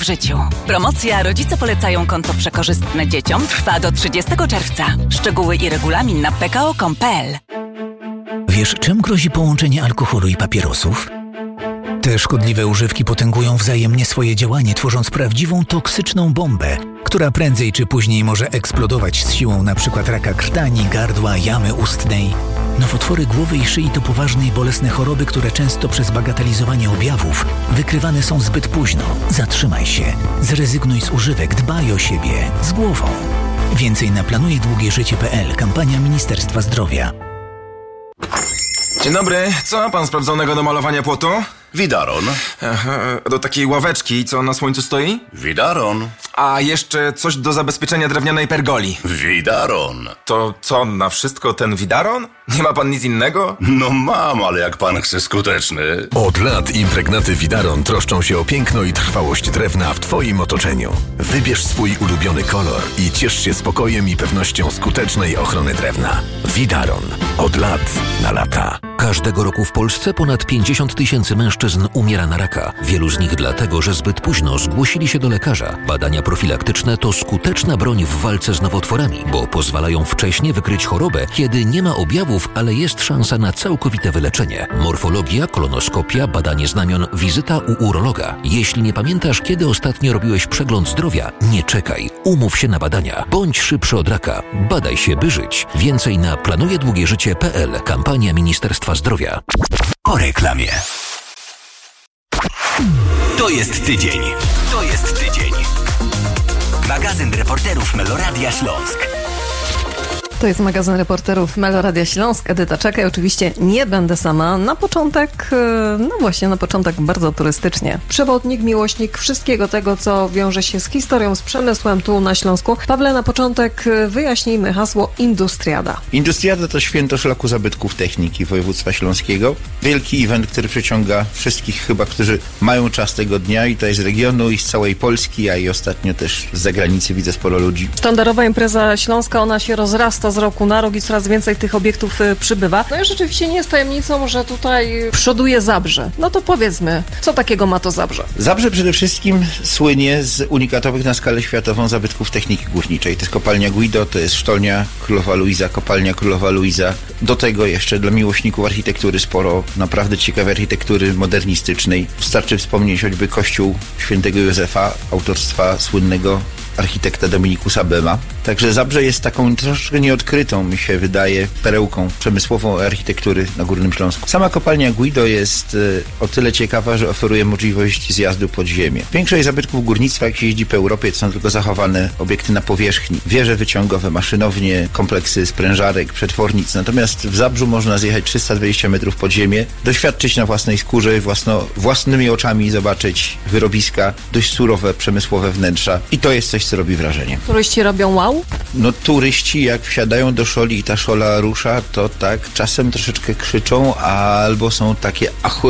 w życiu. Promocja Rodzice polecają konto przekorzystne dzieciom trwa do 30 czerwca. Szczegóły i regulamin na pko.com.pl. Wiesz, czym grozi połączenie alkoholu i papierosów? Te szkodliwe używki potęgują wzajemnie swoje działanie, tworząc prawdziwą toksyczną bombę, która prędzej czy później może eksplodować z siłą np. raka krtani, gardła, jamy ustnej. Nowotwory głowy i szyi to poważne i bolesne choroby, które często przez bagatelizowanie objawów wykrywane są zbyt późno. Zatrzymaj się, zrezygnuj z używek, dbaj o siebie, z głową. Więcej na planujedługieżycie.pl, kampania Ministerstwa Zdrowia. Dzień dobry, co ma pan sprawdzonego do malowania płotu? Widaron. Aha, do takiej ławeczki, co na słońcu stoi? Widaron. A jeszcze coś do zabezpieczenia drewnianej pergoli. Widaron. To co, na wszystko ten widaron? Nie ma pan nic innego? No mam, ale jak pan chce skuteczny. Od lat impregnaty Widaron troszczą się o piękno i trwałość drewna w twoim otoczeniu. Wybierz swój ulubiony kolor i ciesz się spokojem i pewnością skutecznej ochrony drewna. Widaron. Od lat na lata. Każdego roku w Polsce ponad 50 000 mężczyzn umiera na raka. Wielu z nich dlatego, że zbyt późno zgłosili się do lekarza. Badania profilaktyczne to skuteczna broń w walce z nowotworami, bo pozwalają wcześnie wykryć chorobę, kiedy nie ma objawów, ale jest szansa na całkowite wyleczenie. Morfologia, kolonoskopia, badanie znamion, wizyta u urologa. Jeśli nie pamiętasz, kiedy ostatnio robiłeś przegląd zdrowia, nie czekaj. Umów się na badania. Bądź szybszy od raka. Badaj się, by żyć. Więcej na planujedługieżycie.pl. Kampania Ministerstwa Zdrowia. Po reklamie. To jest tydzień. Magazyn reporterów Meloradia Śląsk. To jest magazyn reporterów Meloradia Śląsk. Edyta Czekaj. Oczywiście nie będę sama. Na początek bardzo turystycznie. Przewodnik, miłośnik wszystkiego tego, co wiąże się z historią, z przemysłem tu na Śląsku. Pawle, na początek wyjaśnijmy hasło Industriada. Industriada to święto szlaku zabytków techniki województwa śląskiego. Wielki event, który przyciąga wszystkich chyba, którzy mają czas tego dnia i to jest z regionu i z całej Polski, a i ostatnio też z zagranicy widzę sporo ludzi. Sztandarowa impreza śląska, ona się rozrasta z roku na rok i coraz więcej tych obiektów przybywa. No i rzeczywiście nie jest tajemnicą, że tutaj przoduje Zabrze. No to powiedzmy, co takiego ma to Zabrze? Zabrze przede wszystkim słynie z unikatowych na skalę światową zabytków techniki górniczej. To jest kopalnia Guido, to jest sztolnia Królowa Luiza, kopalnia Królowa Luiza. Do tego jeszcze dla miłośników architektury sporo naprawdę ciekawej architektury modernistycznej. Wystarczy wspomnieć choćby kościół świętego Józefa, autorstwa słynnego architekta Dominikusa Bema. Także Zabrze jest taką troszkę nieodkrytą, mi się wydaje, perełką przemysłową architektury na Górnym Śląsku. Sama kopalnia Guido jest o tyle ciekawa, że oferuje możliwość zjazdu pod ziemię. Większość zabytków górnictwa, jak się jeździ po Europie, to są tylko zachowane obiekty na powierzchni. Wieże wyciągowe, maszynownie, kompleksy sprężarek, przetwornic. Natomiast w Zabrzu można zjechać 320 metrów pod ziemię, doświadczyć na własnej skórze, własnymi oczami zobaczyć wyrobiska, dość surowe, przemysłowe wnętrza. I to jest coś, co robi wrażenie. Turyści robią wow? No turyści jak wsiadają do szoli i ta szola rusza, to tak czasem troszeczkę krzyczą, albo są takie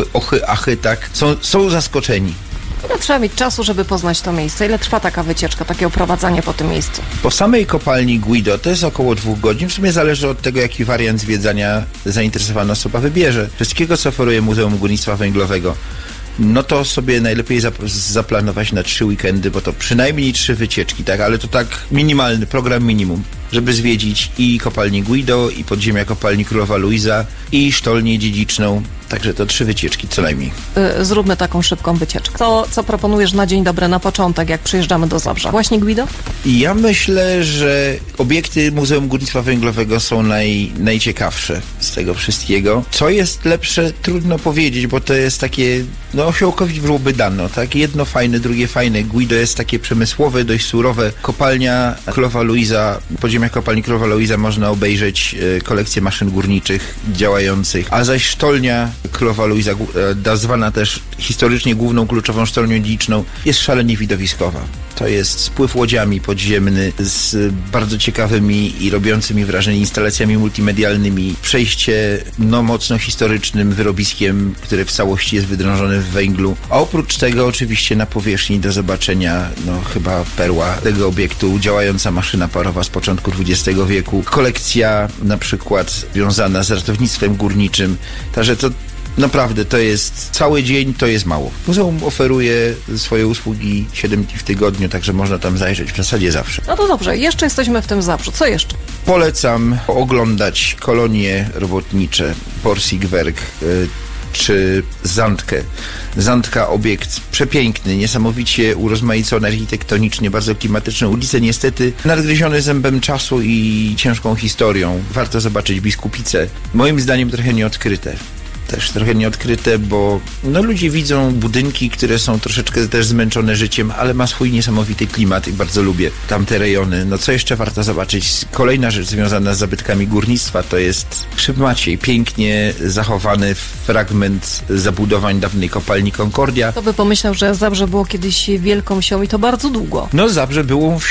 achy, tak. Są zaskoczeni. Ile trzeba mieć czasu, żeby poznać to miejsce? Ile trwa taka wycieczka, takie oprowadzanie po tym miejscu? Po samej kopalni Guido to jest około 2 godzin. W sumie zależy od tego, jaki wariant zwiedzania zainteresowana osoba wybierze. Wszystkiego, co oferuje Muzeum Górnictwa Węglowego, no to sobie najlepiej zaplanować na 3 weekendy, bo to przynajmniej 3 wycieczki, tak? Ale to tak minimalny, program minimum, żeby zwiedzić i kopalnię Guido, i podziemia kopalni Królowa Luiza, i sztolnię dziedziczną. Także to 3 wycieczki co najmniej. Zróbmy taką szybką wycieczkę. Co proponujesz na dzień dobry, na początek, jak przyjeżdżamy do Zabrza? Właśnie Guido? Ja myślę, że obiekty Muzeum Górnictwa Węglowego są najciekawsze z tego wszystkiego. Co jest lepsze, trudno powiedzieć, bo to jest takie, osiołkowi byłoby dano, tak? Jedno fajne, drugie fajne. Guido jest takie przemysłowe, dość surowe. Kopalnia Królowa Luiza, podziemia kopalni Królowa Luiza można obejrzeć kolekcję maszyn górniczych działających, a zaś sztolnia Królowa Luiza, nazwana też historycznie główną kluczową sztolnią dziedziczną, jest szalenie widowiskowa. To jest spływ łodziami podziemny z bardzo ciekawymi i robiącymi wrażenie instalacjami multimedialnymi. Przejście mocno historycznym wyrobiskiem, które w całości jest wydrążone w węglu. A oprócz tego oczywiście na powierzchni do zobaczenia chyba perła tego obiektu, działająca maszyna parowa z początku XX wieku. Kolekcja na przykład związana z ratownictwem górniczym. Także to Naprawdę, to jest cały dzień, to jest mało. Muzeum oferuje swoje usługi 7 dni w tygodniu, także można tam zajrzeć w zasadzie zawsze. No to dobrze, jeszcze jesteśmy w tym Zabrzu. Co jeszcze? Polecam oglądać kolonie robotnicze, Borsigwerk, czy Zandkę. Zandka, obiekt przepiękny, niesamowicie urozmaicony architektonicznie, bardzo klimatyczne ulice, niestety nadgryzione zębem czasu i ciężką historią. Warto zobaczyć Biskupice. Moim zdaniem trochę nieodkryte. Bo ludzie widzą budynki, które są troszeczkę też zmęczone życiem, ale ma swój niesamowity klimat i bardzo lubię tamte rejony. Co jeszcze warto zobaczyć? Kolejna rzecz związana z zabytkami górnictwa to jest Szyb Maciej. Pięknie zachowany fragment zabudowań dawnej kopalni Concordia. To by pomyślał, że Zabrze było kiedyś wielką wsią i to bardzo długo. Zabrze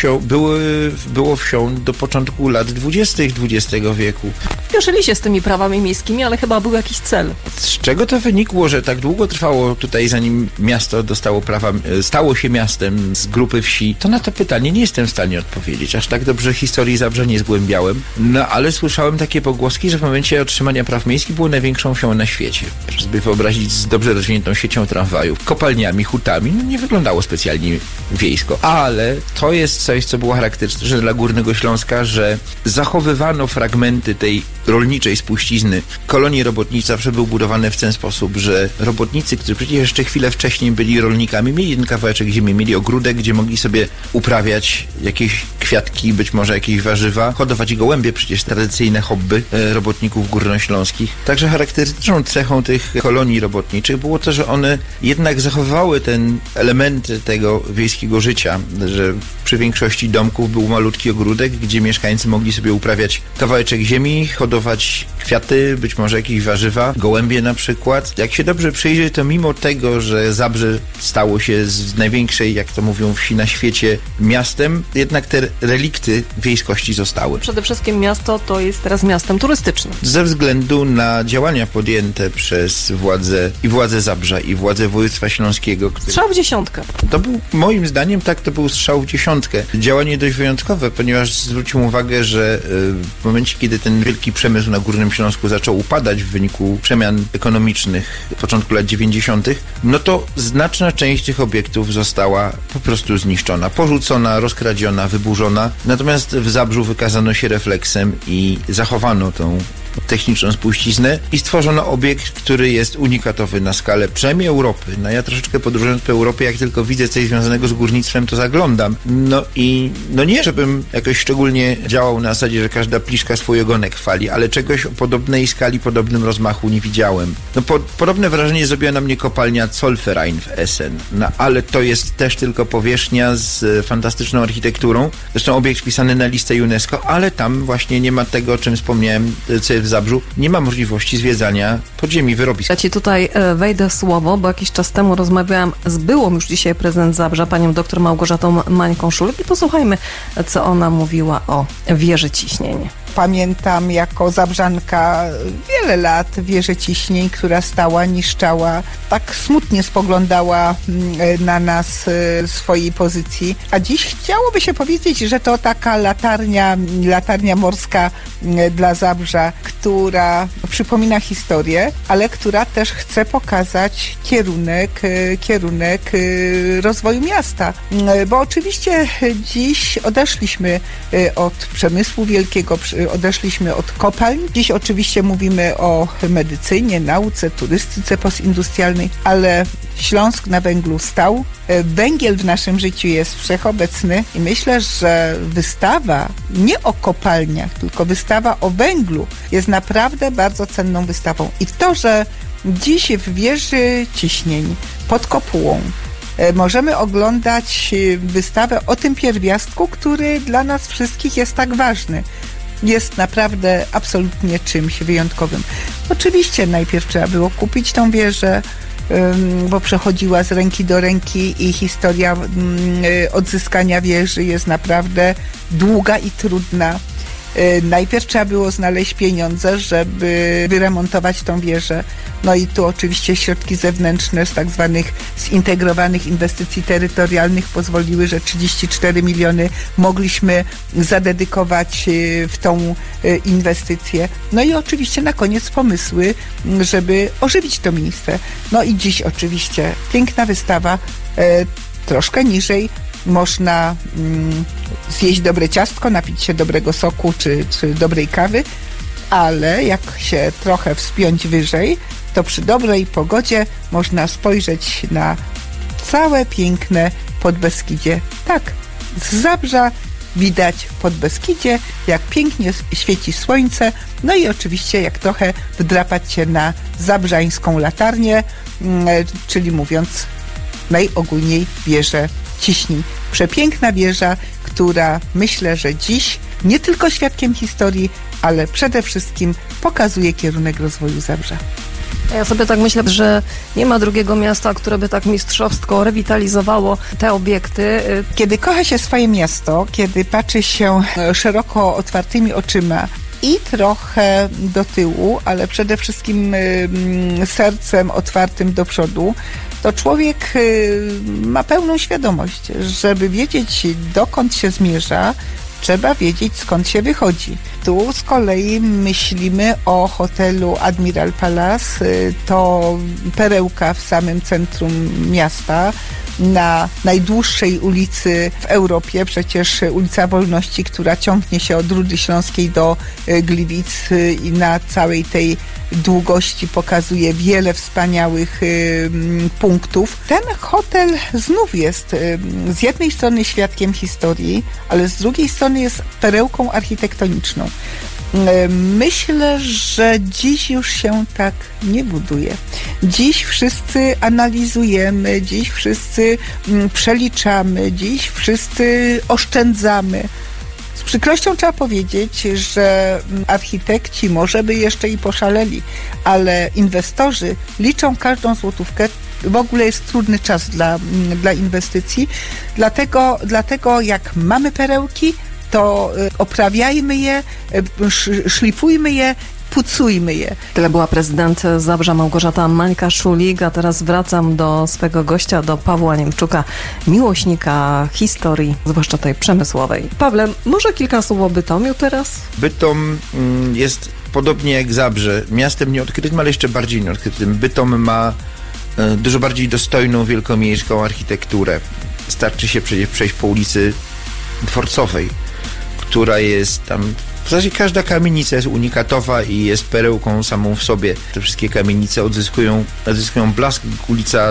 było wsią do początku lat 20. XX wieku. Spieszyli się z tymi prawami miejskimi, ale chyba był jakiś cel. Z czego to wynikło, że tak długo trwało tutaj, zanim miasto dostało prawa, stało się miastem z grupy wsi? To na to pytanie nie jestem w stanie odpowiedzieć. Aż tak dobrze historii Zabrza nie zgłębiałem. Ale słyszałem takie pogłoski, że w momencie otrzymania praw miejskich było największą wsią na świecie. Proszę sobie wyobrazić, z dobrze rozwiniętą siecią tramwajów, kopalniami, hutami. Nie wyglądało specjalnie wiejsko. Ale to jest coś, co było charakterystyczne dla Górnego Śląska, że zachowywano fragmenty tej rolniczej spuścizny. Kolonie robotnicze zawsze były budowane w ten sposób, że robotnicy, którzy przecież jeszcze chwilę wcześniej byli rolnikami, mieli jeden kawałeczek ziemi, mieli ogródek, gdzie mogli sobie uprawiać jakieś kwiatki, być może jakieś warzywa, hodować gołębie, przecież tradycyjne hobby robotników górnośląskich. Także charakterystyczną cechą tych kolonii robotniczych było to, że one jednak zachowywały ten elementy tego wiejskiego życia, że przy większości domków był malutki ogródek, gdzie mieszkańcy mogli sobie uprawiać kawałeczek ziemi, hodować kwiaty, być może jakieś warzywa, gołębie na przykład. Jak się dobrze przyjrzy, to mimo tego, że Zabrze stało się z największej, jak to mówią, wsi na świecie miastem, jednak te relikty wiejskości zostały. Przede wszystkim miasto to jest teraz miastem turystycznym. Ze względu na działania podjęte przez władze Zabrza i władze województwa śląskiego. Strzał w dziesiątkę. To był, moim zdaniem, to był strzał w dziesiątkę. Działanie dość wyjątkowe, ponieważ zwróciłem uwagę, że w momencie, kiedy ten wielki przemysł na Górnym Śląsku zaczął upadać w wyniku przemian ekonomicznych w początku lat 90., to znaczna część tych obiektów została po prostu zniszczona, porzucona, rozkradziona, wyburzona. Natomiast w Zabrzu wykazano się refleksem i zachowano tą techniczną spuściznę i stworzono obiekt, który jest unikatowy na skalę przynajmniej Europy. Ja troszeczkę podróżując po Europie, jak tylko widzę coś związanego z górnictwem, to zaglądam. Nie, żebym jakoś szczególnie działał na zasadzie, że każda pliszka swój ogonek chwali, ale czegoś o podobnej skali, podobnym rozmachu nie widziałem. Podobne wrażenie zrobiła na mnie kopalnia Zollverein w Essen, ale to jest też tylko powierzchnia z fantastyczną architekturą. Zresztą obiekt wpisany na listę UNESCO, ale tam właśnie nie ma tego, o czym wspomniałem, w Zabrzu, nie ma możliwości zwiedzania podziemi, wyrobisk. Ja ci tutaj wejdę w słowo, bo jakiś czas temu rozmawiałam z byłą już dzisiaj prezydent Zabrza, panią dr Małgorzatą Mańką-Szulek i posłuchajmy, co ona mówiła o wieży ciśnień. Pamiętam jako Zabrzanka wiele lat wieżę ciśnień, która stała, niszczała, tak smutnie spoglądała na nas z swojej pozycji. A dziś chciałoby się powiedzieć, że to taka latarnia morska dla Zabrza, która przypomina historię, ale która też chce pokazać kierunek rozwoju miasta. Bo oczywiście dziś odeszliśmy od przemysłu wielkiego, odeszliśmy od kopalń. Dziś oczywiście mówimy o medycynie, nauce, turystyce postindustrialnej, ale Śląsk na węglu stał. Węgiel w naszym życiu jest wszechobecny i myślę, że wystawa nie o kopalniach, tylko wystawa o węglu jest naprawdę bardzo cenną wystawą. I to, że dziś w wieży ciśnień pod kopułą możemy oglądać wystawę o tym pierwiastku, który dla nas wszystkich jest tak ważny. Jest naprawdę absolutnie czymś wyjątkowym. Oczywiście najpierw trzeba było kupić tą wieżę, bo przechodziła z ręki do ręki i historia odzyskania wieży jest naprawdę długa i trudna. Najpierw trzeba było znaleźć pieniądze, żeby wyremontować tą wieżę. No i tu oczywiście środki zewnętrzne z tak zwanych zintegrowanych inwestycji terytorialnych pozwoliły, że 34 miliony mogliśmy zadedykować w tą inwestycję. No i oczywiście na koniec pomysły, żeby ożywić to miejsce. No i dziś oczywiście piękna wystawa, troszkę niżej można zjeść dobre ciastko, napić się dobrego soku czy dobrej kawy, ale jak się trochę wspiąć wyżej, to przy dobrej pogodzie można spojrzeć na całe piękne Podbeskidzie. Tak, z Zabrza widać Podbeskidzie, jak pięknie świeci słońce, no i oczywiście jak trochę wdrapać się na zabrzańską latarnię, czyli mówiąc najogólniej wieżę Ciśnij. Przepiękna wieża, która myślę, że dziś nie tylko świadkiem historii, ale przede wszystkim pokazuje kierunek rozwoju Zabrza. Ja sobie tak myślę, że nie ma drugiego miasta, które by tak mistrzowsko rewitalizowało te obiekty. Kiedy kocha się swoje miasto, kiedy patrzy się szeroko otwartymi oczyma i trochę do tyłu, ale przede wszystkim sercem otwartym do przodu, to człowiek ma pełną świadomość, żeby wiedzieć, dokąd się zmierza, trzeba wiedzieć, skąd się wychodzi. Tu z kolei myślimy o hotelu Admiral Palace. To perełka w samym centrum miasta, na najdłuższej ulicy w Europie, przecież ulica Wolności, która ciągnie się od Rudy Śląskiej do Gliwic i na całej tej długości pokazuje wiele wspaniałych punktów. Ten hotel znów jest z jednej strony świadkiem historii, ale z drugiej strony jest perełką architektoniczną. Myślę, że dziś już się tak nie buduje. Dziś wszyscy analizujemy, dziś wszyscy przeliczamy, dziś wszyscy oszczędzamy. Z przykrością trzeba powiedzieć, że architekci może by jeszcze i poszaleli, ale inwestorzy liczą każdą złotówkę. W ogóle jest trudny czas dla inwestycji, dlatego jak mamy perełki, to oprawiajmy je, szlifujmy je, pucujmy je. Tyle była prezydent Zabrza Małgorzata Mańka-Szulik, a teraz wracam do swego gościa, do Pawła Niemczuka, miłośnika historii, zwłaszcza tej przemysłowej. Pawle, może kilka słów o Bytomiu teraz? Bytom jest podobnie jak Zabrze, miastem nieodkrytym, ale jeszcze bardziej nieodkrytym. Bytom ma dużo bardziej dostojną, wielkomiejską architekturę. Starczy się przecież przejść po ulicy Dworcowej, która jest tam. W zasadzie każda kamienica jest unikatowa i jest perełką samą w sobie. Te wszystkie kamienice odzyskują blask. Ulica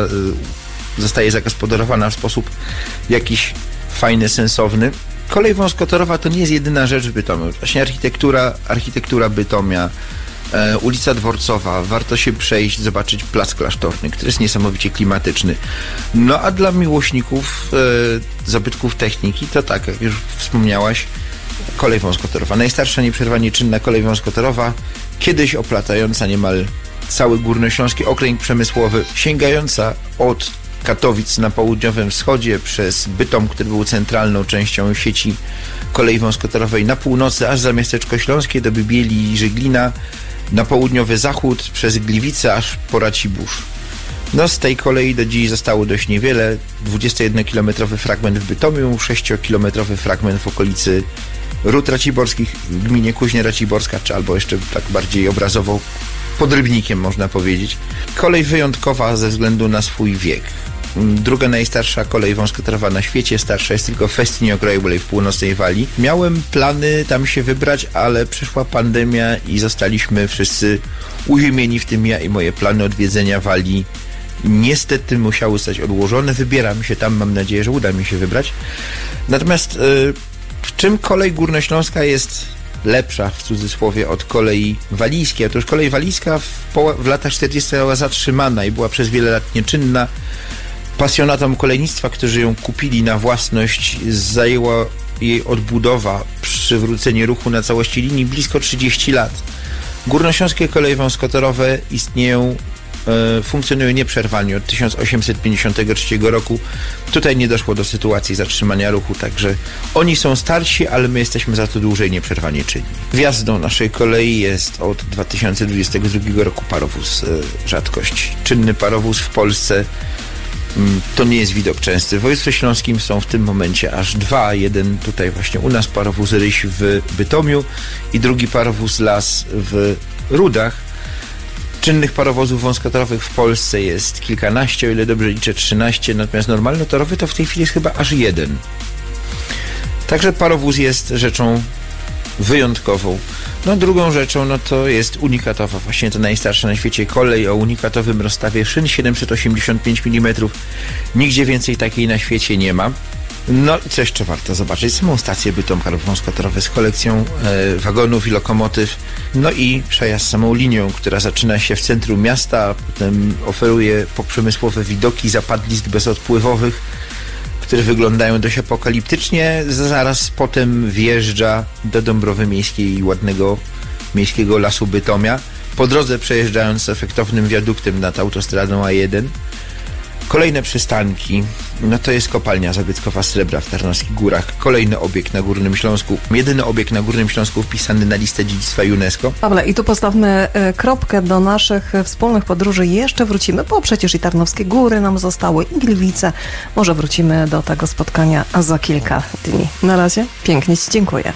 zostaje zagospodarowana w sposób jakiś fajny, sensowny. Kolej wąskotorowa to nie jest jedyna rzecz w Bytomiu. Właśnie architektura Bytomia, ulica Dworcowa, warto się przejść, zobaczyć plac klasztorny, który jest niesamowicie klimatyczny. No a dla miłośników zabytków techniki to tak, jak już wspomniałaś, kolej wąskotorowa. Najstarsza nieprzerwanie czynna kolej wąskotorowa, kiedyś oplatająca niemal cały górnośląski okręg przemysłowy, sięgająca od Katowic na południowym wschodzie przez Bytom, który był centralną częścią sieci kolei wąskotorowej, na północy aż za miasteczko śląskie do Bibieli i Żyglina, na południowy zachód przez Gliwice aż po Racibórz. No z tej kolei do dziś zostało dość niewiele. 21-kilometrowy fragment w Bytomiu, 6-kilometrowy fragment w okolicy Rud Raciborskich w gminie Kuźnia Raciborska, czy albo jeszcze tak bardziej obrazowo pod Rybnikiem można powiedzieć. Kolej wyjątkowa ze względu na swój wiek. Druga najstarsza kolej wąskotorowa na świecie, starsza jest tylko w Festiniog Railway w północnej Walii. Miałem plany tam się wybrać, ale przyszła pandemia i zostaliśmy wszyscy uziemieni, w tym ja, i moje plany odwiedzenia Walii niestety musiały zostać odłożone. Wybieram się tam, mam nadzieję, że uda mi się wybrać. Natomiast w czym kolej górnośląska jest lepsza, w cudzysłowie, od kolei walijskiej? Otóż kolej walijska w latach 40. była zatrzymana i była przez wiele lat nieczynna. Pasjonatom kolejnictwa, którzy ją kupili na własność, zajęła jej odbudowa, przywrócenie ruchu na całości linii blisko 30 lat. Górnośląskie koleje wąskotorowe istnieją funkcjonują nieprzerwanie od 1853 roku. Tutaj nie doszło do sytuacji zatrzymania ruchu, także oni są starsi, ale my jesteśmy za to dłużej nieprzerwanie czynni. Gwiazdą naszej kolei jest od 2022 roku parowóz rzadkość. Czynny parowóz w Polsce to nie jest widok częsty. W województwie śląskim są w tym momencie aż dwa. Jeden tutaj właśnie u nas parowóz Ryś w Bytomiu i drugi parowóz Las w Rudach. Czynnych parowozów wąskotorowych w Polsce jest kilkanaście, o ile dobrze liczę 13, natomiast normalnotorowy to w tej chwili jest chyba aż jeden. Także parowóz jest rzeczą wyjątkową. No drugą rzeczą to jest unikatowa, właśnie to najstarsza na świecie kolej o unikatowym rozstawie szyn 785 mm. Nigdzie więcej takiej na świecie nie ma. No i co jeszcze warto zobaczyć? Samą stację Bytom wąskotorowe z kolekcją wagonów i lokomotyw. No i przejazd samą linią, która zaczyna się w centrum miasta, a potem oferuje poprzemysłowe widoki zapadlisk bezodpływowych, które wyglądają dość apokaliptycznie. Zaraz potem wjeżdża do Dąbrowy Miejskiej i ładnego miejskiego lasu Bytomia. Po drodze przejeżdżając efektownym wiaduktem nad autostradą A1. Kolejne przystanki, no to jest kopalnia zabytkowa srebra w Tarnowskich Górach. Kolejny obiekt na Górnym Śląsku. Jedyny obiekt na Górnym Śląsku wpisany na listę dziedzictwa UNESCO. Pawle, i tu postawmy kropkę do naszych wspólnych podróży. Jeszcze wrócimy, bo przecież i Tarnowskie Góry nam zostały, i Gliwice. Może wrócimy do tego spotkania za kilka dni. Na razie pięknie Ci dziękuję.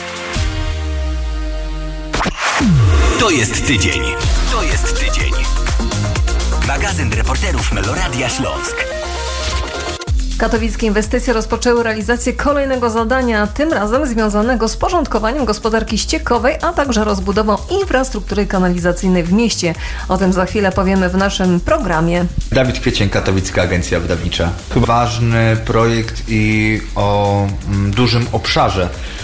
To jest tydzień. To jest tydzień. Magazyn reporterów Meloradia Śląsk. Katowickie inwestycje rozpoczęły realizację kolejnego zadania, tym razem związanego z porządkowaniem gospodarki ściekowej, a także rozbudową infrastruktury kanalizacyjnej w mieście. O tym za chwilę powiemy w naszym programie. Dawid Kwiecień, Katowicka Agencja Wydawnicza. Ważny projekt i o dużym obszarze,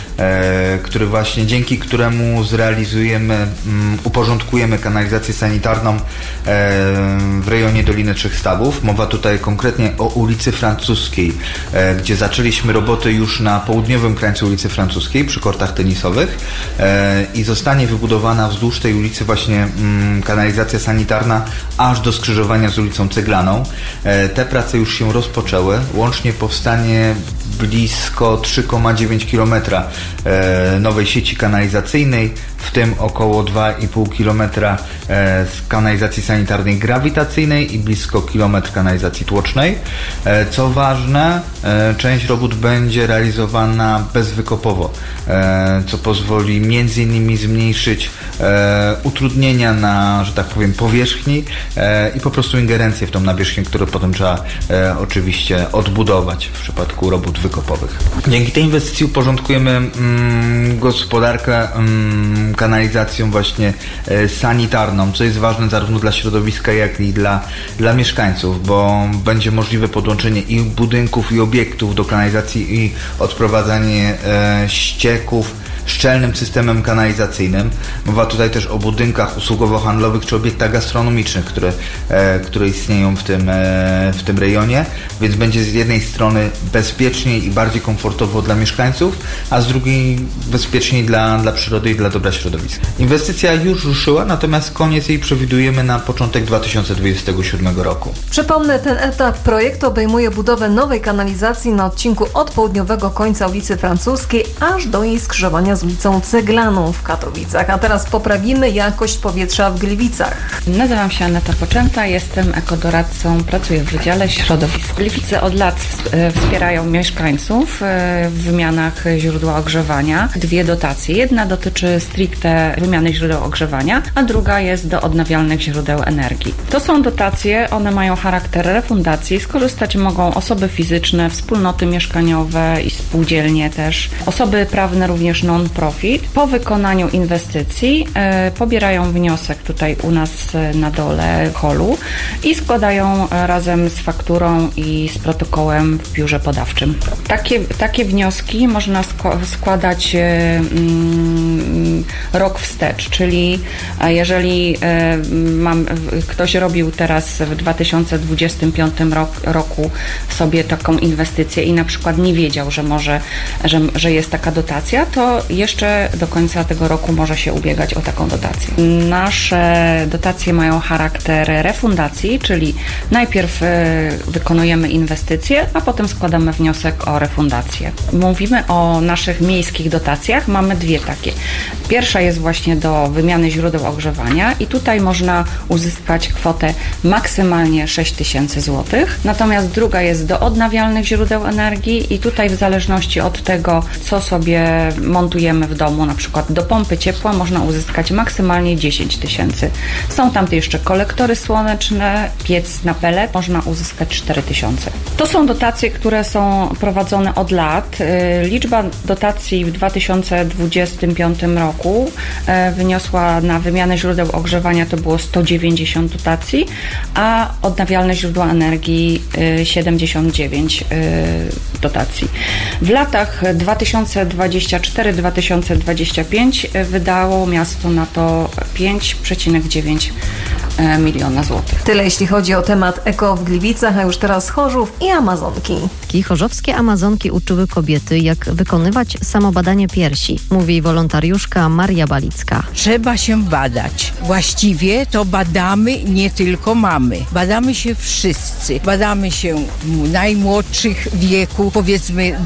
dzięki któremu zrealizujemy, uporządkujemy kanalizację sanitarną w rejonie Doliny Trzech Stawów. Mowa tutaj konkretnie o ulicy Francuskiej, gdzie zaczęliśmy roboty już na południowym krańcu ulicy Francuskiej przy kortach tenisowych i zostanie wybudowana wzdłuż tej ulicy właśnie kanalizacja sanitarna aż do skrzyżowania z ulicą Ceglaną. Te prace już się rozpoczęły. Łącznie powstanie blisko 3,9 km nowej sieci kanalizacyjnej, w tym około 2,5 km z kanalizacji sanitarnej grawitacyjnej i blisko kilometr kanalizacji tłocznej. Co ważne, część robót będzie realizowana bezwykopowo, co pozwoli m.in. zmniejszyć utrudnienia na, że tak powiem, powierzchni i po prostu ingerencję w tą nawierzchnię, którą potem trzeba oczywiście odbudować w przypadku robót wykopowych. Dzięki tej inwestycji uporządkujemy gospodarkę kanalizacją właśnie sanitarną, co jest ważne zarówno dla środowiska, jak i dla mieszkańców, bo będzie możliwe podłączenie i budynków, i obiektów do kanalizacji i odprowadzanie ścieków szczelnym systemem kanalizacyjnym. Mowa tutaj też o budynkach usługowo-handlowych czy obiektach gastronomicznych, które istnieją w tym rejonie, więc będzie z jednej strony bezpieczniej i bardziej komfortowo dla mieszkańców, a z drugiej bezpieczniej dla przyrody i dla dobra środowiska. Inwestycja już ruszyła, natomiast koniec jej przewidujemy na początek 2027 roku. Przypomnę, ten etap projektu obejmuje budowę nowej kanalizacji na odcinku od południowego końca ulicy Francuskiej aż do jej skrzyżowania z ulicą Ceglaną w Katowicach. A teraz poprawimy jakość powietrza w Gliwicach. Nazywam się Aneta Poczęta, jestem ekodoradcą, pracuję w Wydziale Środowisk. Gliwice od lat wspierają mieszkańców w wymianach źródła ogrzewania. Dwie dotacje. Jedna dotyczy stricte wymiany źródeł ogrzewania, a druga jest do odnawialnych źródeł energii. To są dotacje, one mają charakter refundacji. Skorzystać mogą osoby fizyczne, wspólnoty mieszkaniowe i spółdzielnie też. Osoby prawne również non-profit. Po wykonaniu inwestycji pobierają wniosek tutaj u nas na dole holu i składają razem z fakturą i z protokołem w biurze podawczym. Takie wnioski można składać rok wstecz, czyli jeżeli ktoś robił teraz w 2025 roku sobie taką inwestycję i na przykład nie wiedział, że jest taka dotacja, to jeszcze do końca tego roku może się ubiegać o taką dotację. Nasze dotacje mają charakter refundacji, czyli najpierw wykonujemy inwestycje, a potem składamy wniosek o refundację. Mówimy o naszych miejskich dotacjach, mamy dwie takie. Pierwsza jest właśnie do wymiany źródeł ogrzewania i tutaj można uzyskać kwotę maksymalnie 6 000 złotych. Natomiast druga jest do odnawialnych źródeł energii i tutaj w zależności od tego, co sobie montujemy w domu, na przykład do pompy ciepła można uzyskać maksymalnie 10 000. Są tam jeszcze kolektory słoneczne, piec na pelet, można uzyskać 4 000. To są dotacje, które są prowadzone od lat. Liczba dotacji w 2025 roku wyniosła na wymianę źródeł ogrzewania to było 190 dotacji, a odnawialne źródła energii 79 dotacji. W latach 2024-2025 wydało miasto na to 5,9 miliona złotych. Tyle jeśli chodzi o temat eko w Gliwicach, a już teraz Chorzów i Amazonki. Chorzowskie Amazonki uczyły kobiety, jak wykonywać samobadanie piersi, mówi wolontariuszka Maria Balicka. Trzeba się badać. Właściwie to badamy nie tylko mamy. Badamy się wszyscy. Badamy się najmłodszych wieku, powiedzmy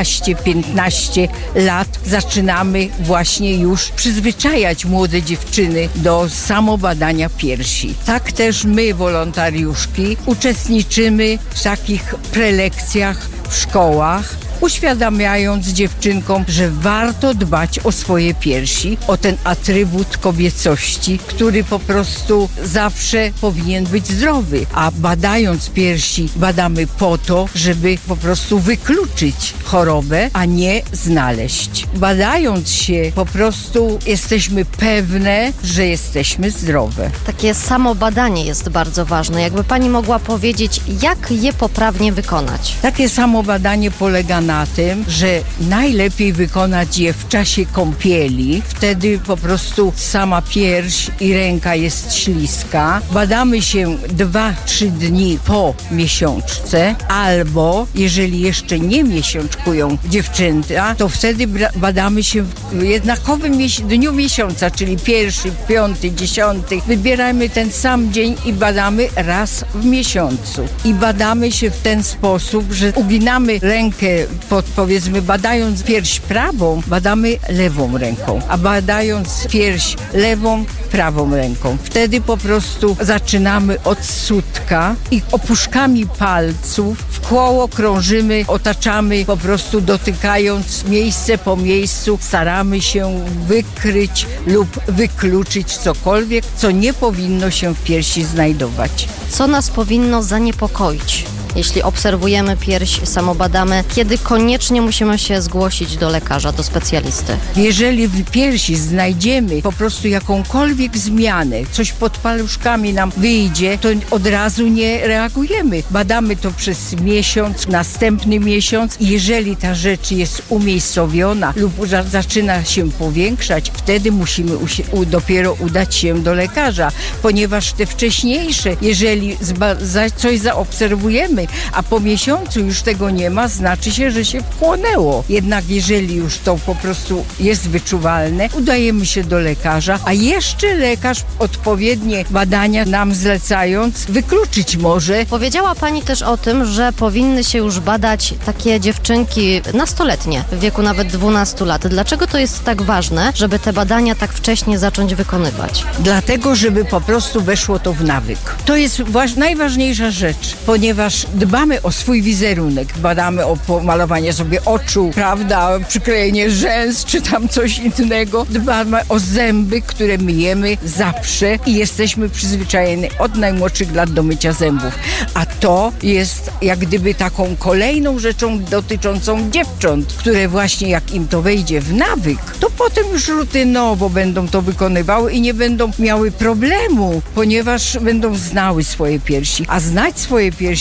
12-15 lat. Zaczynamy właśnie już przyzwyczajać młode dziewczyny do samobadania piersi. Tak też my, wolontariuszki, uczestniczymy w takich prelekcjach w szkołach, uświadamiając dziewczynkom, że warto dbać o swoje piersi, o ten atrybut kobiecości, który po prostu zawsze powinien być zdrowy. A badając piersi, badamy po to, żeby po prostu wykluczyć chorobę, a nie znaleźć. Badając się, po prostu jesteśmy pewne, że jesteśmy zdrowe. Takie samobadanie jest bardzo ważne. Jakby pani mogła powiedzieć, jak je poprawnie wykonać? Takie samobadanie polega na tym, że najlepiej wykonać je w czasie kąpieli. Wtedy po prostu sama pierś i ręka jest śliska. Badamy się 2-3 dni po miesiączce, albo jeżeli jeszcze nie miesiączkują dziewczęta, to wtedy badamy się w jednakowym dniu miesiąca, czyli 1., 5., 10. Wybieramy ten sam dzień i badamy raz w miesiącu. I badamy się w ten sposób, że uginamy rękę powiedzmy, badając pierś prawą, badamy lewą ręką, a badając pierś lewą, prawą ręką. Wtedy po prostu zaczynamy od sutka i opuszkami palców w koło krążymy, otaczamy, po prostu dotykając miejsce po miejscu, staramy się wykryć lub wykluczyć cokolwiek, co nie powinno się w piersi znajdować. Co nas powinno zaniepokoić? Jeśli obserwujemy pierś, samobadamy, kiedy koniecznie musimy się zgłosić do lekarza, do specjalisty? Jeżeli w piersi znajdziemy po prostu jakąkolwiek zmianę, coś pod paluszkami nam wyjdzie, to od razu nie reagujemy. Badamy to przez miesiąc, następny miesiąc i jeżeli ta rzecz jest umiejscowiona lub zaczyna się powiększać, wtedy musimy dopiero udać się do lekarza, ponieważ te wcześniejsze, jeżeli coś zaobserwujemy, a po miesiącu już tego nie ma, znaczy się, że się wchłonęło. Jednak jeżeli już to po prostu jest wyczuwalne, udajemy się do lekarza, a jeszcze lekarz odpowiednie badania nam zlecając wykluczyć może. Powiedziała pani też o tym, że powinny się już badać takie dziewczynki nastoletnie, w wieku nawet 12 lat. Dlaczego to jest tak ważne, żeby te badania tak wcześnie zacząć wykonywać? Dlatego, żeby po prostu weszło to w nawyk. To jest najważniejsza rzecz, ponieważ dbamy o swój wizerunek, badamy o pomalowanie sobie oczu, prawda, przyklejenie rzęs, czy tam coś innego. Dbamy o zęby, które myjemy zawsze i jesteśmy przyzwyczajeni od najmłodszych lat do mycia zębów. A to jest jak gdyby taką kolejną rzeczą dotyczącą dziewcząt, które właśnie jak im to wejdzie w nawyk, to potem już rutynowo będą to wykonywały i nie będą miały problemu, ponieważ będą znały swoje piersi. A znać swoje piersi to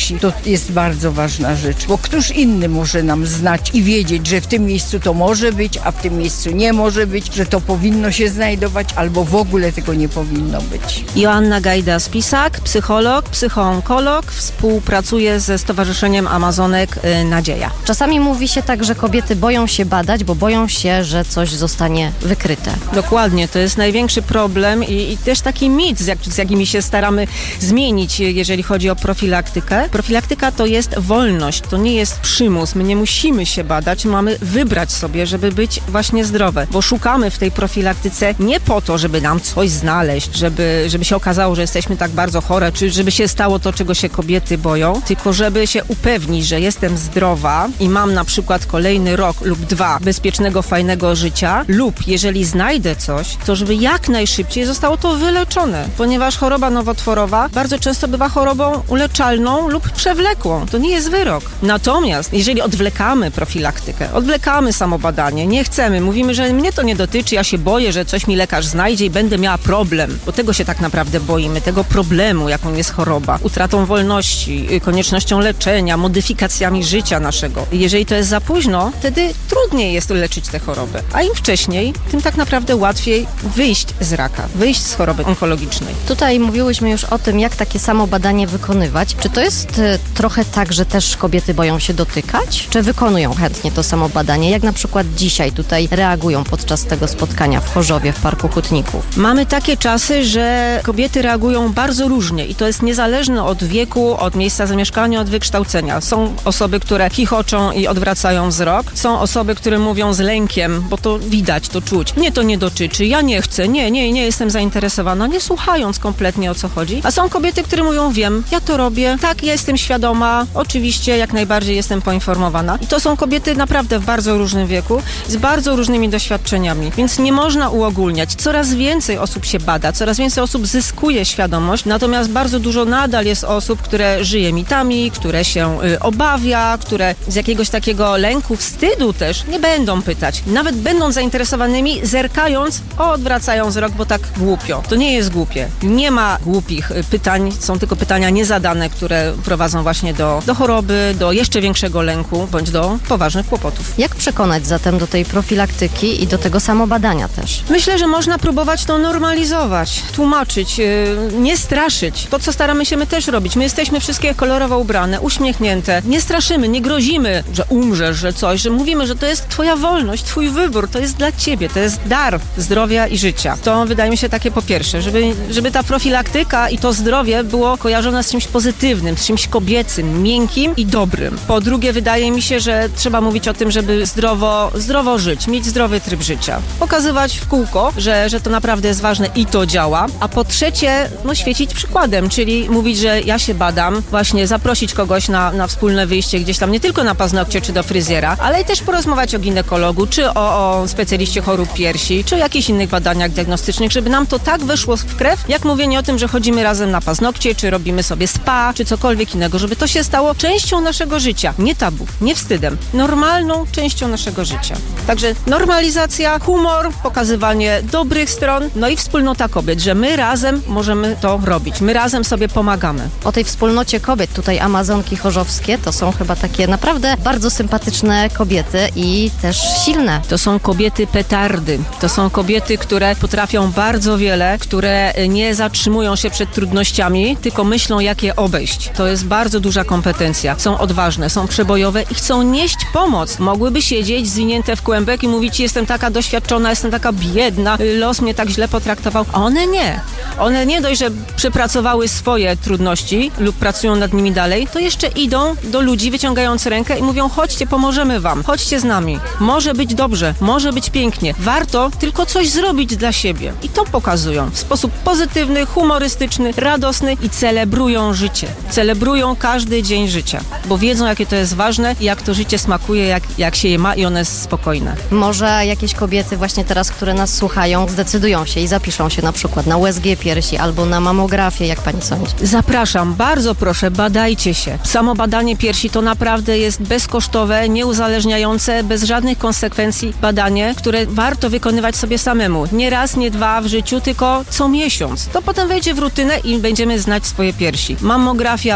jest bardzo ważna rzecz, bo któż inny może nam znać i wiedzieć, że w tym miejscu to może być, a w tym miejscu nie może być, że to powinno się znajdować, albo w ogóle tego nie powinno być. Joanna Gajda-Spisak, psycholog, psychoonkolog, współpracuje ze Stowarzyszeniem Amazonek Nadzieja. Czasami mówi się tak, że kobiety boją się badać, bo boją się, że coś zostanie wykryte. Dokładnie, to jest największy problem i też taki mit, z jakimi się staramy zmienić, jeżeli chodzi o profilaktykę. Profilaktyka to jest wolność, to nie jest przymus. My nie musimy się badać, mamy wybrać sobie, żeby być właśnie zdrowe, bo szukamy w tej profilaktyce nie po to, żeby nam coś znaleźć, żeby się okazało, że jesteśmy tak bardzo chore, czy żeby się stało to, czego się kobiety boją, tylko żeby się upewnić, że jestem zdrowa i mam na przykład kolejny rok lub 2 bezpiecznego, fajnego życia, lub jeżeli znajdę coś, to żeby jak najszybciej zostało to wyleczone, ponieważ choroba nowotworowa bardzo często bywa chorobą uleczalną lub przewlekłą. To nie jest wyrok. Natomiast jeżeli odwlekamy profilaktykę, odwlekamy samobadanie, nie chcemy, mówimy, że mnie to nie dotyczy, ja się boję, że coś mi lekarz znajdzie i będę miała problem, bo tego się tak naprawdę boimy, tego problemu, jaką jest choroba, utratą wolności, koniecznością leczenia, modyfikacjami życia naszego. Jeżeli to jest za późno, wtedy trudniej jest leczyć tę chorobę, a im wcześniej, tym tak naprawdę łatwiej wyjść z raka, wyjść z choroby onkologicznej. Tutaj mówiłyśmy już o tym, jak takie samo badanie wykonywać. Czy to jest trochę tak, że też kobiety boją się dotykać? Czy wykonują chętnie to samo badanie? Jak na przykład dzisiaj tutaj reagują podczas tego spotkania w Chorzowie, w Parku Hutników? Mamy takie czasy, że kobiety reagują bardzo różnie i to jest niezależne od wieku, od miejsca zamieszkania, od wykształcenia. Są osoby, które chichoczą i odwracają wzrok. Są osoby, które mówią z lękiem, bo to widać, to czuć. Mnie to nie dotyczy, ja nie chcę, nie jestem zainteresowana, nie słuchając kompletnie, o co chodzi. A są kobiety, które mówią, wiem, ja to robię, tak, ja jestem świadoma, oczywiście jak najbardziej jestem poinformowana. I to są kobiety naprawdę w bardzo różnym wieku, z bardzo różnymi doświadczeniami, więc nie można uogólniać. Coraz więcej osób się bada, coraz więcej osób zyskuje świadomość, natomiast bardzo dużo nadal jest osób, które żyje mitami, które się obawia, które z jakiegoś takiego lęku, wstydu też nie będą pytać. Nawet będąc zainteresowanymi, zerkając, odwracają wzrok, bo tak głupio. To nie jest głupie. Nie ma głupich pytań, są tylko pytania niezadane, które prowadzą właśnie do choroby, do jeszcze większego lęku, bądź do poważnych kłopotów. Jak przekonać zatem do tej profilaktyki i do tego samobadania też? Myślę, że można próbować to normalizować, tłumaczyć, nie straszyć. To, co staramy się my też robić. My jesteśmy wszystkie kolorowo ubrane, uśmiechnięte. Nie straszymy, nie grozimy, że umrzesz, że coś, że mówimy, że to jest twoja wolność, twój wybór, to jest dla ciebie, to jest dar zdrowia i życia. To wydaje mi się takie po pierwsze, żeby ta profilaktyka i to zdrowie było kojarzone z czymś pozytywnym, z czymś kobiecym, miękkim i dobrym. Po drugie, wydaje mi się, że trzeba mówić o tym, żeby zdrowo żyć, mieć zdrowy tryb życia. Pokazywać w kółko, że to naprawdę jest ważne i to działa. A po trzecie, świecić przykładem, czyli mówić, że ja się badam, właśnie zaprosić kogoś na wspólne wyjście gdzieś tam, nie tylko na paznokcie czy do fryzjera, ale i też porozmawiać o ginekologu, czy o specjaliście chorób piersi, czy o jakichś innych badaniach diagnostycznych, żeby nam to tak weszło w krew, jak mówienie o tym, że chodzimy razem na paznokcie, czy robimy sobie spa, czy cokolwiek innego, żeby to się stało częścią naszego życia. Nie tabu, nie wstydem. Normalną częścią naszego życia. Także normalizacja, humor, pokazywanie dobrych stron, i wspólnota kobiet, że my razem możemy to robić. My razem sobie pomagamy. O tej wspólnocie kobiet, tutaj Amazonki chorzowskie, to są chyba takie naprawdę bardzo sympatyczne kobiety i też silne. To są kobiety petardy. To są kobiety, które potrafią bardzo wiele, które nie zatrzymują się przed trudnościami, tylko myślą, jak je obejść. To jest bardzo duża kompetencja. Są odważne, są przebojowe i chcą nieść pomoc. Mogłyby siedzieć zwinięte w kłębek i mówić, jestem taka doświadczona, jestem taka biedna, los mnie tak źle potraktował. A one nie. One nie dość, że przepracowały swoje trudności lub pracują nad nimi dalej, to jeszcze idą do ludzi, wyciągając rękę i mówią, chodźcie, pomożemy wam, chodźcie z nami. Może być dobrze, może być pięknie. Warto tylko coś zrobić dla siebie. I to pokazują w sposób pozytywny, humorystyczny, radosny i celebrują życie. Celebrują każdy dzień życia, bo wiedzą, jakie to jest ważne i jak to życie smakuje, jak się je ma i one jest spokojne. Może jakieś kobiety właśnie teraz, które nas słuchają, zdecydują się i zapiszą się na przykład na USG piersi albo na mamografię, jak pani sądzi? Zapraszam, bardzo proszę, badajcie się. Samo badanie piersi to naprawdę jest bezkosztowe, nieuzależniające, bez żadnych konsekwencji badanie, które warto wykonywać sobie samemu. Nie raz, nie dwa w życiu, tylko co miesiąc. To potem wejdzie w rutynę i będziemy znać swoje piersi. Mammografia, USG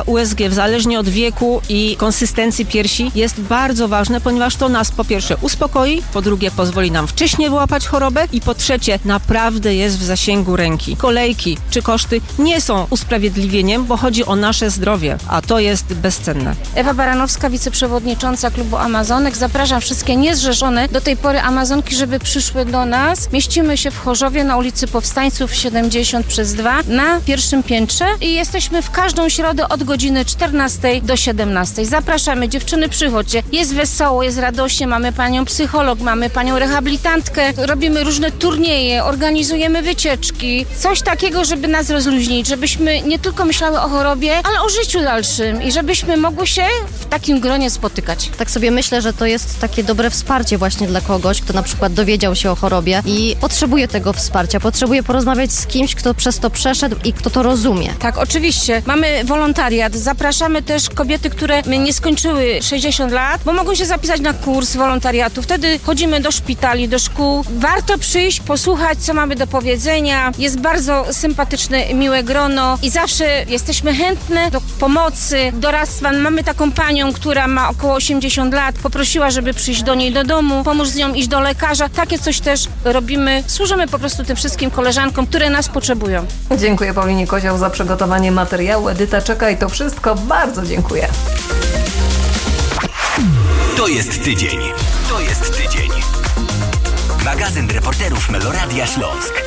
zdrowie, zależnie od wieku i konsystencji piersi, jest bardzo ważne, ponieważ to nas po pierwsze uspokoi, po drugie pozwoli nam wcześniej wyłapać chorobę i po trzecie naprawdę jest w zasięgu ręki. Kolejki czy koszty nie są usprawiedliwieniem, bo chodzi o nasze zdrowie, a to jest bezcenne. Ewa Baranowska, wiceprzewodnicząca klubu Amazonek. Zapraszam wszystkie niezrzeszone do tej pory Amazonki, żeby przyszły do nas. Mieścimy się w Chorzowie na ulicy Powstańców 70/2 na pierwszym piętrze i jesteśmy w każdą środę od godziny 14 do 17. Zapraszamy, dziewczyny, przychodźcie. Jest wesoło, jest radośnie, mamy panią psycholog, mamy panią rehabilitantkę, robimy różne turnieje, organizujemy wycieczki. Coś takiego, żeby nas rozluźnić, żebyśmy nie tylko myślały o chorobie, ale o życiu dalszym i żebyśmy mogły się w takim gronie spotykać. Tak sobie myślę, że to jest takie dobre wsparcie właśnie dla kogoś, kto na przykład dowiedział się o chorobie i potrzebuje tego wsparcia, potrzebuje porozmawiać z kimś, kto przez to przeszedł i kto to rozumie. Tak, oczywiście. Mamy wolontariat. Zapraszamy też kobiety, które nie skończyły 60 lat, bo mogą się zapisać na kurs wolontariatu. Wtedy chodzimy do szpitali, do szkół. Warto przyjść, posłuchać, co mamy do powiedzenia. Jest bardzo sympatyczne, miłe grono i zawsze jesteśmy chętne do pomocy, doradztwa. Mamy taką panią, która ma około 80 lat. Poprosiła, żeby przyjść do niej do domu, pomóż z nią iść do lekarza. Takie coś też robimy. Służymy po prostu tym wszystkim koleżankom, które nas potrzebują. Dziękuję Paulinie Kozioł za przygotowanie materiału. Edyta czeka i to wszystko. Bardzo dziękuję. To jest tydzień. To jest tydzień. Magazyn reporterów Meloradia Śląsk.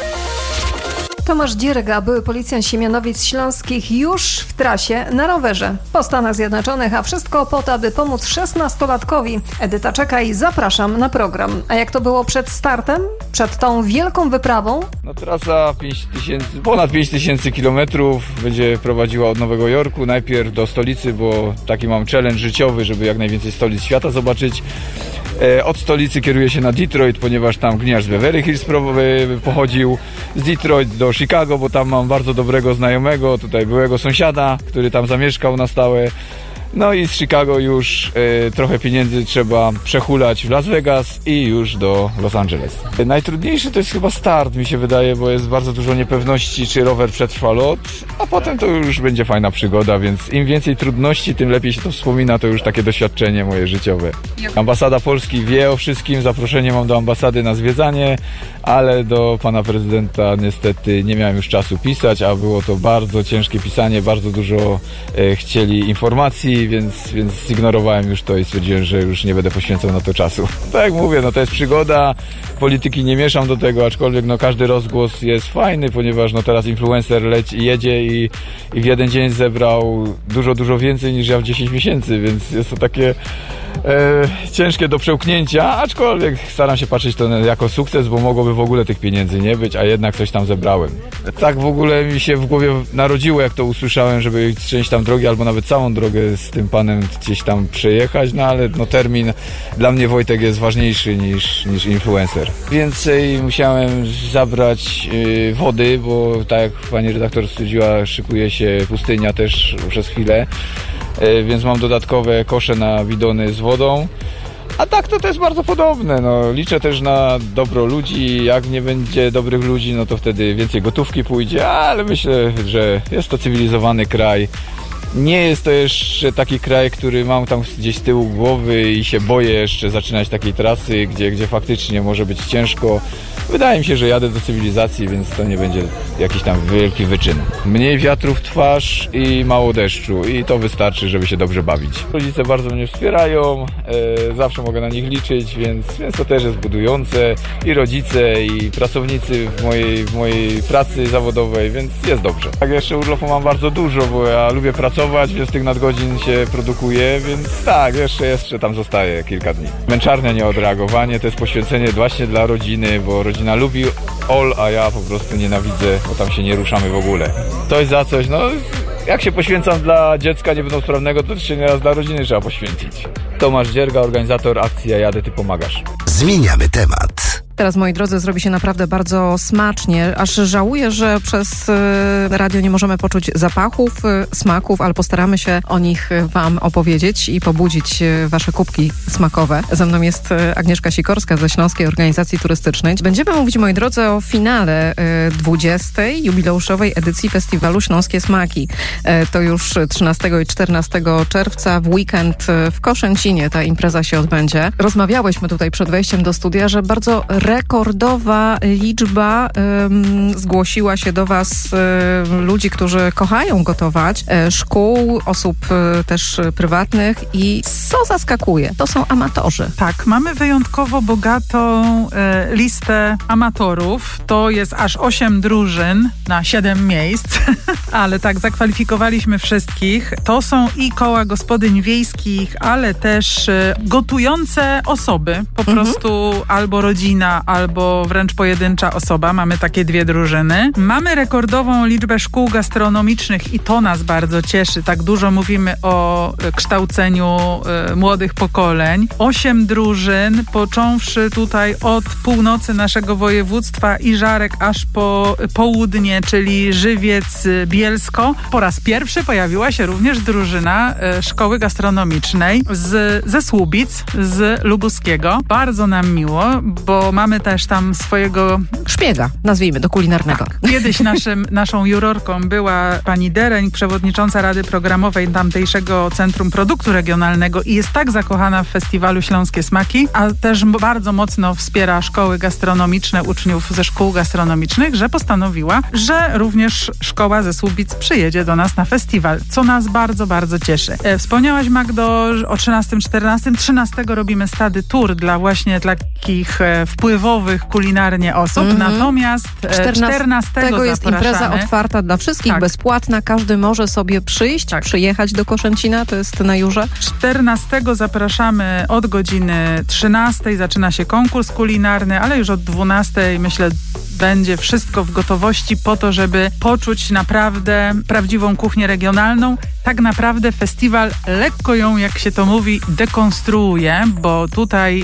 Tomasz Dzierga, były policjant Siemianowic Śląskich, już w trasie na rowerze po Stanach Zjednoczonych, a wszystko po to, aby pomóc 16-latkowi. Edyta czeka i zapraszam na program. A jak to było przed startem? Przed tą wielką wyprawą? No trasa ponad 5000 kilometrów będzie prowadziła od Nowego Jorku, najpierw do stolicy, bo taki mam challenge życiowy, żeby jak najwięcej stolic świata zobaczyć. Od stolicy kieruję się na Detroit, ponieważ tam gliniarz z Beverly Hills pochodził. Z Detroit do Chicago, bo tam mam bardzo dobrego znajomego, tutaj byłego sąsiada, który tam zamieszkał na stałe. No i z Chicago już trochę pieniędzy trzeba przehulać w Las Vegas i już do Los Angeles. Najtrudniejszy to jest chyba start, mi się wydaje, bo jest bardzo dużo niepewności, czy rower przetrwa lot, a potem to już będzie fajna przygoda, więc im więcej trudności, tym lepiej się to wspomina, to już takie doświadczenie moje życiowe. Ambasada Polski wie o wszystkim, zaproszenie mam do ambasady na zwiedzanie, ale do pana prezydenta niestety nie miałem już czasu pisać, a było to bardzo ciężkie pisanie, bardzo dużo chcieli informacji, więc zignorowałem już to i stwierdziłem, że już nie będę poświęcał na to czasu. Tak jak mówię, no to jest przygoda, polityki nie mieszam do tego, aczkolwiek no każdy rozgłos jest fajny, ponieważ no teraz influencer jedzie i w jeden dzień zebrał dużo więcej niż ja w 10 miesięcy, więc jest to takie ciężkie do przełknięcia, aczkolwiek staram się patrzeć to jako sukces, bo mogłoby w ogóle tych pieniędzy nie być, a jednak coś tam zebrałem. Tak w ogóle mi się w głowie narodziło, jak to usłyszałem, żeby część tam drogi albo nawet całą drogę z tym panem gdzieś tam przejechać, no ale no termin dla mnie, Wojtek, jest ważniejszy niż influencer. Więcej musiałem zabrać wody, bo tak jak pani redaktor stwierdziła, szykuje się pustynia też przez chwilę, więc mam dodatkowe kosze na bidony z wodą. A tak to jest bardzo podobne. No, liczę też na dobro ludzi. Jak nie będzie dobrych ludzi, no to wtedy więcej gotówki pójdzie, ale myślę, że jest to cywilizowany kraj. Nie jest to jeszcze taki kraj, który mam tam gdzieś z tyłu głowy i się boję jeszcze zaczynać takiej trasy, gdzie faktycznie może być ciężko. Wydaje mi się, że jadę do cywilizacji, więc to nie będzie jakiś tam wielki wyczyn. Mniej wiatru w twarz i mało deszczu i to wystarczy, żeby się dobrze bawić. Rodzice bardzo mnie wspierają, zawsze mogę na nich liczyć, więc to też jest budujące. I rodzice, i pracownicy w mojej pracy zawodowej, więc jest dobrze. Tak, jeszcze urlopu mam bardzo dużo, bo ja lubię pracować, więc tych nadgodzin się produkuje, więc tak, jeszcze tam zostaje kilka dni. Męczarnia, nieodreagowanie, to jest poświęcenie właśnie dla rodziny, bo rodzina lubi a ja po prostu nienawidzę, bo tam się nie ruszamy w ogóle. Coś za coś, no jak się poświęcam dla dziecka niepełnosprawnego, to się nieraz dla rodziny trzeba poświęcić. Tomasz Dzierga, organizator akcji Ja jadę, ty pomagasz. Zmieniamy temat. Teraz, moi drodzy, zrobi się naprawdę bardzo smacznie. Aż żałuję, że przez radio nie możemy poczuć zapachów, smaków, ale postaramy się o nich wam opowiedzieć i pobudzić wasze kubki smakowe. Ze mną jest Agnieszka Sikorska ze Śląskiej Organizacji Turystycznej. Będziemy mówić, moi drodzy, o finale 20. jubileuszowej edycji Festiwalu Śląskie Smaki. To już 13 i 14 czerwca w weekend w Koszęcinie ta impreza się odbędzie. Rozmawiałyśmy tutaj przed wejściem do studia, że bardzo rekordowa liczba zgłosiła się do was ludzi, którzy kochają gotować, szkół, osób też prywatnych i co zaskakuje, to są amatorzy. Tak, mamy wyjątkowo bogatą listę amatorów. To jest aż 8 drużyn na 7 miejsc, ale tak, zakwalifikowaliśmy wszystkich. To są i koła gospodyń wiejskich, ale też gotujące osoby, po prostu albo rodzina, albo wręcz pojedyncza osoba. Mamy takie 2 drużyny. Mamy rekordową liczbę szkół gastronomicznych i to nas bardzo cieszy. Tak dużo mówimy o kształceniu młodych pokoleń. 8 drużyn, począwszy tutaj od północy naszego województwa i Żarek aż po południe, czyli Żywiec, Bielsko. Po raz pierwszy pojawiła się również drużyna szkoły gastronomicznej ze Słubic, z Lubuskiego. Bardzo nam miło, bo mamy też tam swojego szpiega, nazwijmy, do kulinarnego. Tak. Kiedyś naszą jurorką była pani Dereń, przewodnicząca Rady Programowej tamtejszego Centrum Produktu Regionalnego i jest tak zakochana w festiwalu Śląskie Smaki, a też bardzo mocno wspiera szkoły gastronomiczne, uczniów ze szkół gastronomicznych, że postanowiła, że również szkoła ze Słubic przyjedzie do nas na festiwal, co nas bardzo, bardzo cieszy. Wspomniałaś, Magdo, o 13, 13 robimy stady tour dla właśnie takich wpływowych kulinarnie osób, natomiast 14 jest impreza otwarta dla wszystkich, bezpłatna, każdy może sobie przyjść, przyjechać do Koszęcina, to jest na Jurze. 14 zapraszamy od godziny 13, zaczyna się konkurs kulinarny, ale już od 12 myślę będzie wszystko w gotowości po to, żeby poczuć naprawdę prawdziwą kuchnię regionalną. Tak naprawdę festiwal lekko ją, jak się to mówi, dekonstruuje, bo tutaj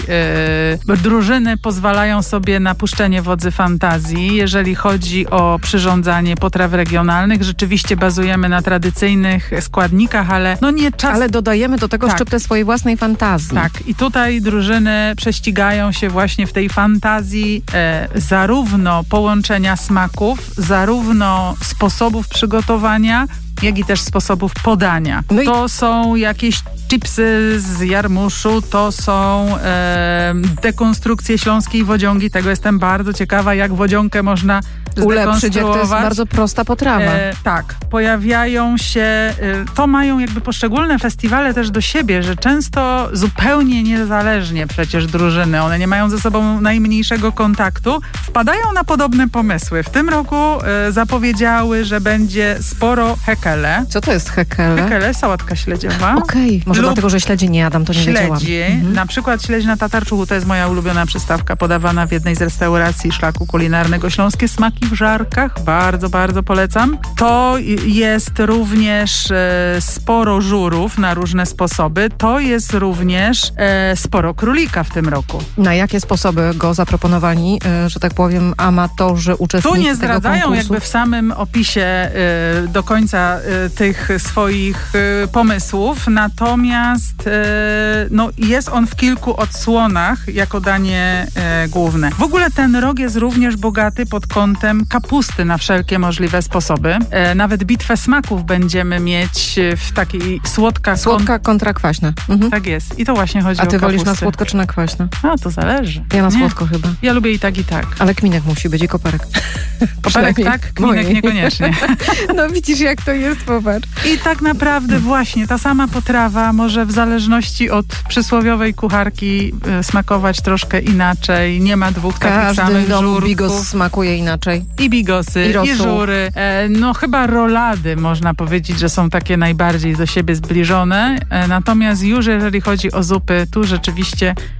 drużyny pozwalają sobie na puszczenie wodzy fantazji. Jeżeli chodzi o przyrządzanie potraw regionalnych, rzeczywiście bazujemy na tradycyjnych składnikach, ale no nie czas... Ale dodajemy do tego szczyptę swojej własnej fantazji. Tak, i tutaj drużyny prześcigają się właśnie w tej fantazji zarówno połączenia smaków, zarówno sposobów przygotowania, jak i też sposobów podania. No to są jakieś chipsy z jarmuszu, to są dekonstrukcje śląskiej wodzionki. Tego jestem bardzo ciekawa, jak wodzionkę można ulepszyć, jak to jest bardzo prosta potrawa. Tak, pojawiają się, to mają jakby poszczególne festiwale też do siebie, że często zupełnie niezależnie przecież drużyny, one nie mają ze sobą najmniejszego kontaktu, wpadają na podobne pomysły. W tym roku zapowiedziały, że będzie sporo hekele. Co to jest hekele? Hekele, sałatka śledziowa. Okej, może dlatego, że śledzi nie jadam, to nie wiedziałam. Na przykład śledź na tatarczuchu, to jest moja ulubiona przystawka, podawana w jednej z restauracji szlaku kulinarnego Śląskie Smaki w Żarkach. Bardzo, bardzo polecam. To jest również sporo żurów na różne sposoby. To jest również sporo królika w tym roku. Na jakie sposoby go zaproponowali, że tak powiem, amatorzy, uczestnicy tu nie zdradzają konkursu? Jakby w samym opisie do końca tych swoich pomysłów, natomiast no, jest on w kilku odsłonach jako danie główne. W ogóle ten rok jest również bogaty pod kątem kapusty na wszelkie możliwe sposoby. Nawet bitwę smaków będziemy mieć w takiej Słodka kontra kwaśna. Tak jest. I to właśnie chodzi o kapustę. A ty wolisz kapustę. na słodko czy na kwaśno? A, to zależy. Ja na słodko chyba. Ja lubię i tak, i tak. Ale kminek musi być i koperek. Koperek tak, kminek niekoniecznie. No widzisz, jak to jest, popatrz. I tak naprawdę właśnie ta sama potrawa może w zależności od przysłowiowej kucharki smakować troszkę inaczej. Nie ma dwóch takich samych żurków. bigos smakuje inaczej. I bigosy, i żury. No chyba rolady można powiedzieć, że są takie najbardziej do siebie zbliżone. Natomiast już jeżeli chodzi o zupy, tu rzeczywiście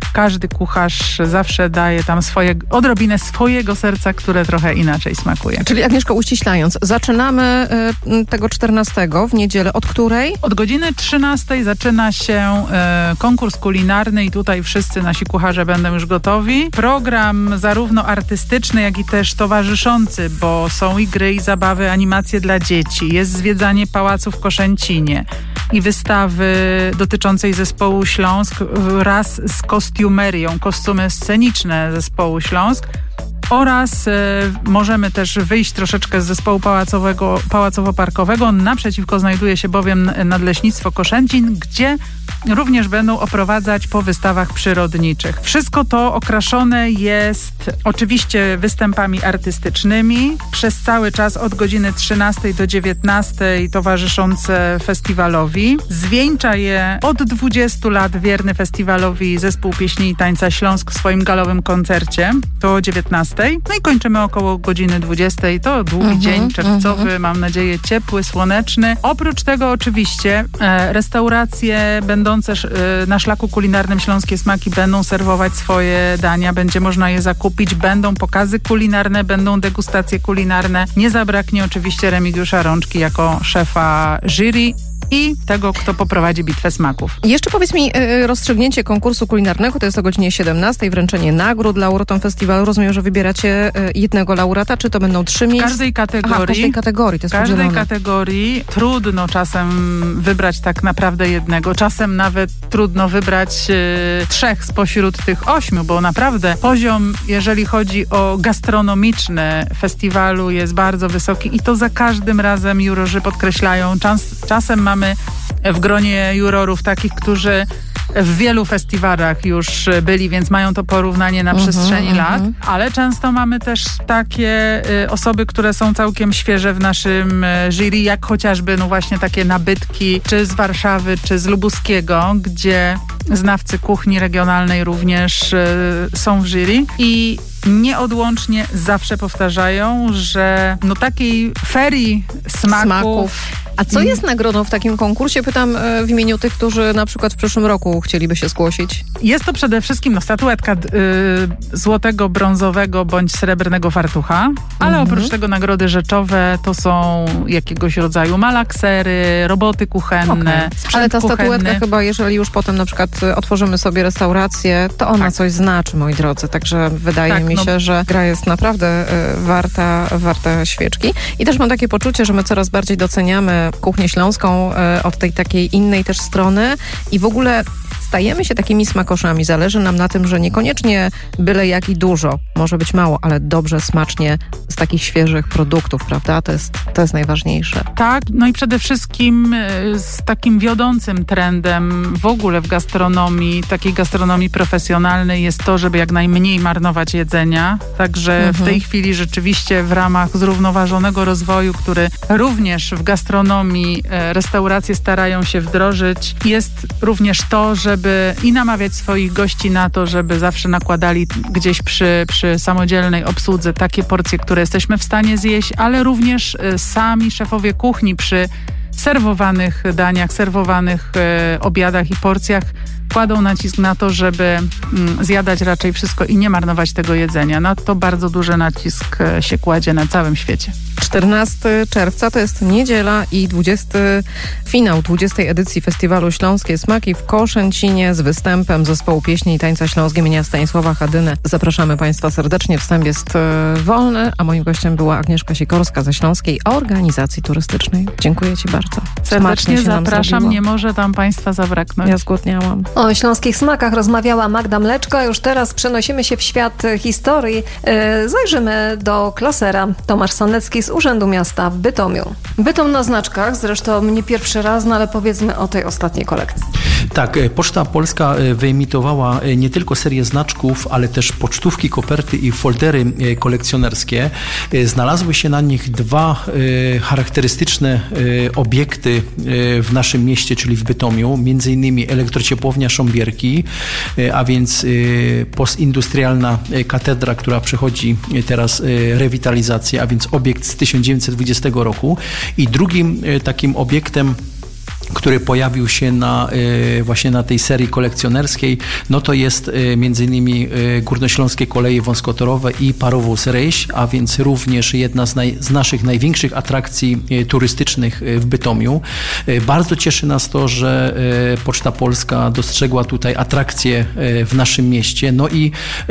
każdy kucharz zawsze daje tam odrobinę swojego serca, które trochę inaczej smakuje. Czyli Agnieszko, uściślając, zaczynamy tego 14 w niedzielę. Od której? Od godziny 13 zaczyna się konkurs kulinarny i tutaj wszyscy nasi kucharze będą już gotowi. Program zarówno artystyczny, jak i też towarzyszący, bo są i gry, i zabawy, animacje dla dzieci. Jest zwiedzanie pałacu w Koszęcinie i wystawy dotyczącej zespołu Śląsk wraz z kostiumerią, kostiumy sceniczne zespołu Śląsk. Oraz możemy też wyjść troszeczkę z zespołu pałacowo-parkowego. Naprzeciwko znajduje się bowiem Nadleśnictwo Koszęcin, gdzie również będą oprowadzać po wystawach przyrodniczych. Wszystko to okraszone jest oczywiście występami artystycznymi. Przez cały czas od godziny 13 do 19 towarzyszące festiwalowi. Zwieńcza je od 20 lat wierny festiwalowi Zespół Pieśni i Tańca Śląsk w swoim galowym koncercie. To o 19. No i kończymy około godziny 20. To długi dzień czerwcowy, mam nadzieję ciepły, słoneczny. Oprócz tego oczywiście restauracje będące na szlaku kulinarnym Śląskie Smaki będą serwować swoje dania, będzie można je zakupić, będą pokazy kulinarne, będą degustacje kulinarne. Nie zabraknie oczywiście Remigiusza Rączki jako szefa jury i tego, kto poprowadzi bitwę smaków. Jeszcze powiedz mi, rozstrzygnięcie konkursu kulinarnego to jest o godzinie 17, wręczenie nagród laureatom festiwalu. Rozumiem, że wybieracie jednego laureata, czy to będą 3 miejsca? W każdej kategorii. Aha, w każdej kategorii, to jest podzielone. W każdej kategorii trudno czasem wybrać tak naprawdę jednego. Czasem nawet trudno wybrać 3 spośród tych 8, bo naprawdę poziom, jeżeli chodzi o gastronomiczny festiwalu, jest bardzo wysoki i to za każdym razem jurorzy podkreślają. Czasem mamy w gronie jurorów takich, którzy w wielu festiwalach już byli, więc mają to porównanie na przestrzeni lat, ale często mamy też takie osoby, które są całkiem świeże w naszym jury, jak chociażby właśnie takie nabytki, czy z Warszawy, czy z Lubuskiego, gdzie znawcy kuchni regionalnej również są w jury i nieodłącznie zawsze powtarzają, że takiej ferii smaków. A co jest nagrodą w takim konkursie? Pytam w imieniu tych, którzy na przykład w przyszłym roku chcieliby się zgłosić. Jest to przede wszystkim statuetka złotego, brązowego bądź srebrnego fartucha, ale oprócz tego nagrody rzeczowe to są jakiegoś rodzaju malaksery, roboty kuchenne, sprzęt Ale ta kuchenny. statuetka chyba, jeżeli już potem na przykład otworzymy sobie restaurację, to ona coś znaczy, moi drodzy. Także wydaje mi się, że gra jest naprawdę warta świeczki. I też mam takie poczucie, że my coraz bardziej doceniamy kuchnię śląską od tej takiej innej też strony i w ogóle stajemy się takimi smakoszami. Zależy nam na tym, że niekoniecznie byle jak i dużo, może być mało, ale dobrze, smacznie z takich świeżych produktów, prawda? To jest najważniejsze. Tak, no i przede wszystkim z takim wiodącym trendem w ogóle w gastronomii, takiej gastronomii profesjonalnej jest to, żeby jak najmniej marnować jedzenia. Także w tej chwili rzeczywiście w ramach zrównoważonego rozwoju, który również w gastronomii restauracje starają się wdrożyć, jest również to, żeby i namawiać swoich gości na to, żeby zawsze nakładali gdzieś przy samodzielnej obsłudze takie porcje, które jesteśmy w stanie zjeść, ale również sami szefowie kuchni przy serwowanych daniach, serwowanych obiadach i porcjach kładą nacisk na to, żeby zjadać raczej wszystko i nie marnować tego jedzenia. Na to bardzo duży nacisk się kładzie na całym świecie. 14 czerwca to jest niedziela i finał 20. edycji Festiwalu Śląskie Smaki w Koszęcinie z występem Zespołu Pieśni i Tańca Śląsk imienia Stanisława Hadyny. Zapraszamy Państwa serdecznie. Wstęp jest wolny, a moim gościem była Agnieszka Sikorska ze Śląskiej Organizacji Turystycznej. Dziękuję Ci bardzo. Serdecznie zapraszam, nie może tam Państwa zabraknąć. Ja zgłodniałam. O śląskich smakach rozmawiała Magda Mleczko. Już teraz przenosimy się w świat historii. Zajrzymy do klasera. Tomasz Sanecki z Urzędu Miasta w Bytomiu. Bytom na znaczkach, zresztą nie pierwszy raz, no ale powiedzmy o tej ostatniej kolekcji. Tak, Poczta Polska wyemitowała nie tylko serię znaczków, ale też pocztówki, koperty i foldery kolekcjonerskie. Znalazły się na nich 2 charakterystyczne obiekty w naszym mieście, czyli w Bytomiu, między innymi elektrociepłownia Sząbierki, a więc postindustrialna katedra, która przechodzi teraz rewitalizację, a więc obiekt z 1920 roku. I drugim takim obiektem który pojawił się właśnie na tej serii kolekcjonerskiej, no to jest między innymi Górnośląskie Koleje Wąskotorowe i Parowóz-Ryś, a więc również jedna z naszych największych atrakcji turystycznych w Bytomiu. Bardzo cieszy nas to, że Poczta Polska dostrzegła tutaj atrakcje w naszym mieście. No i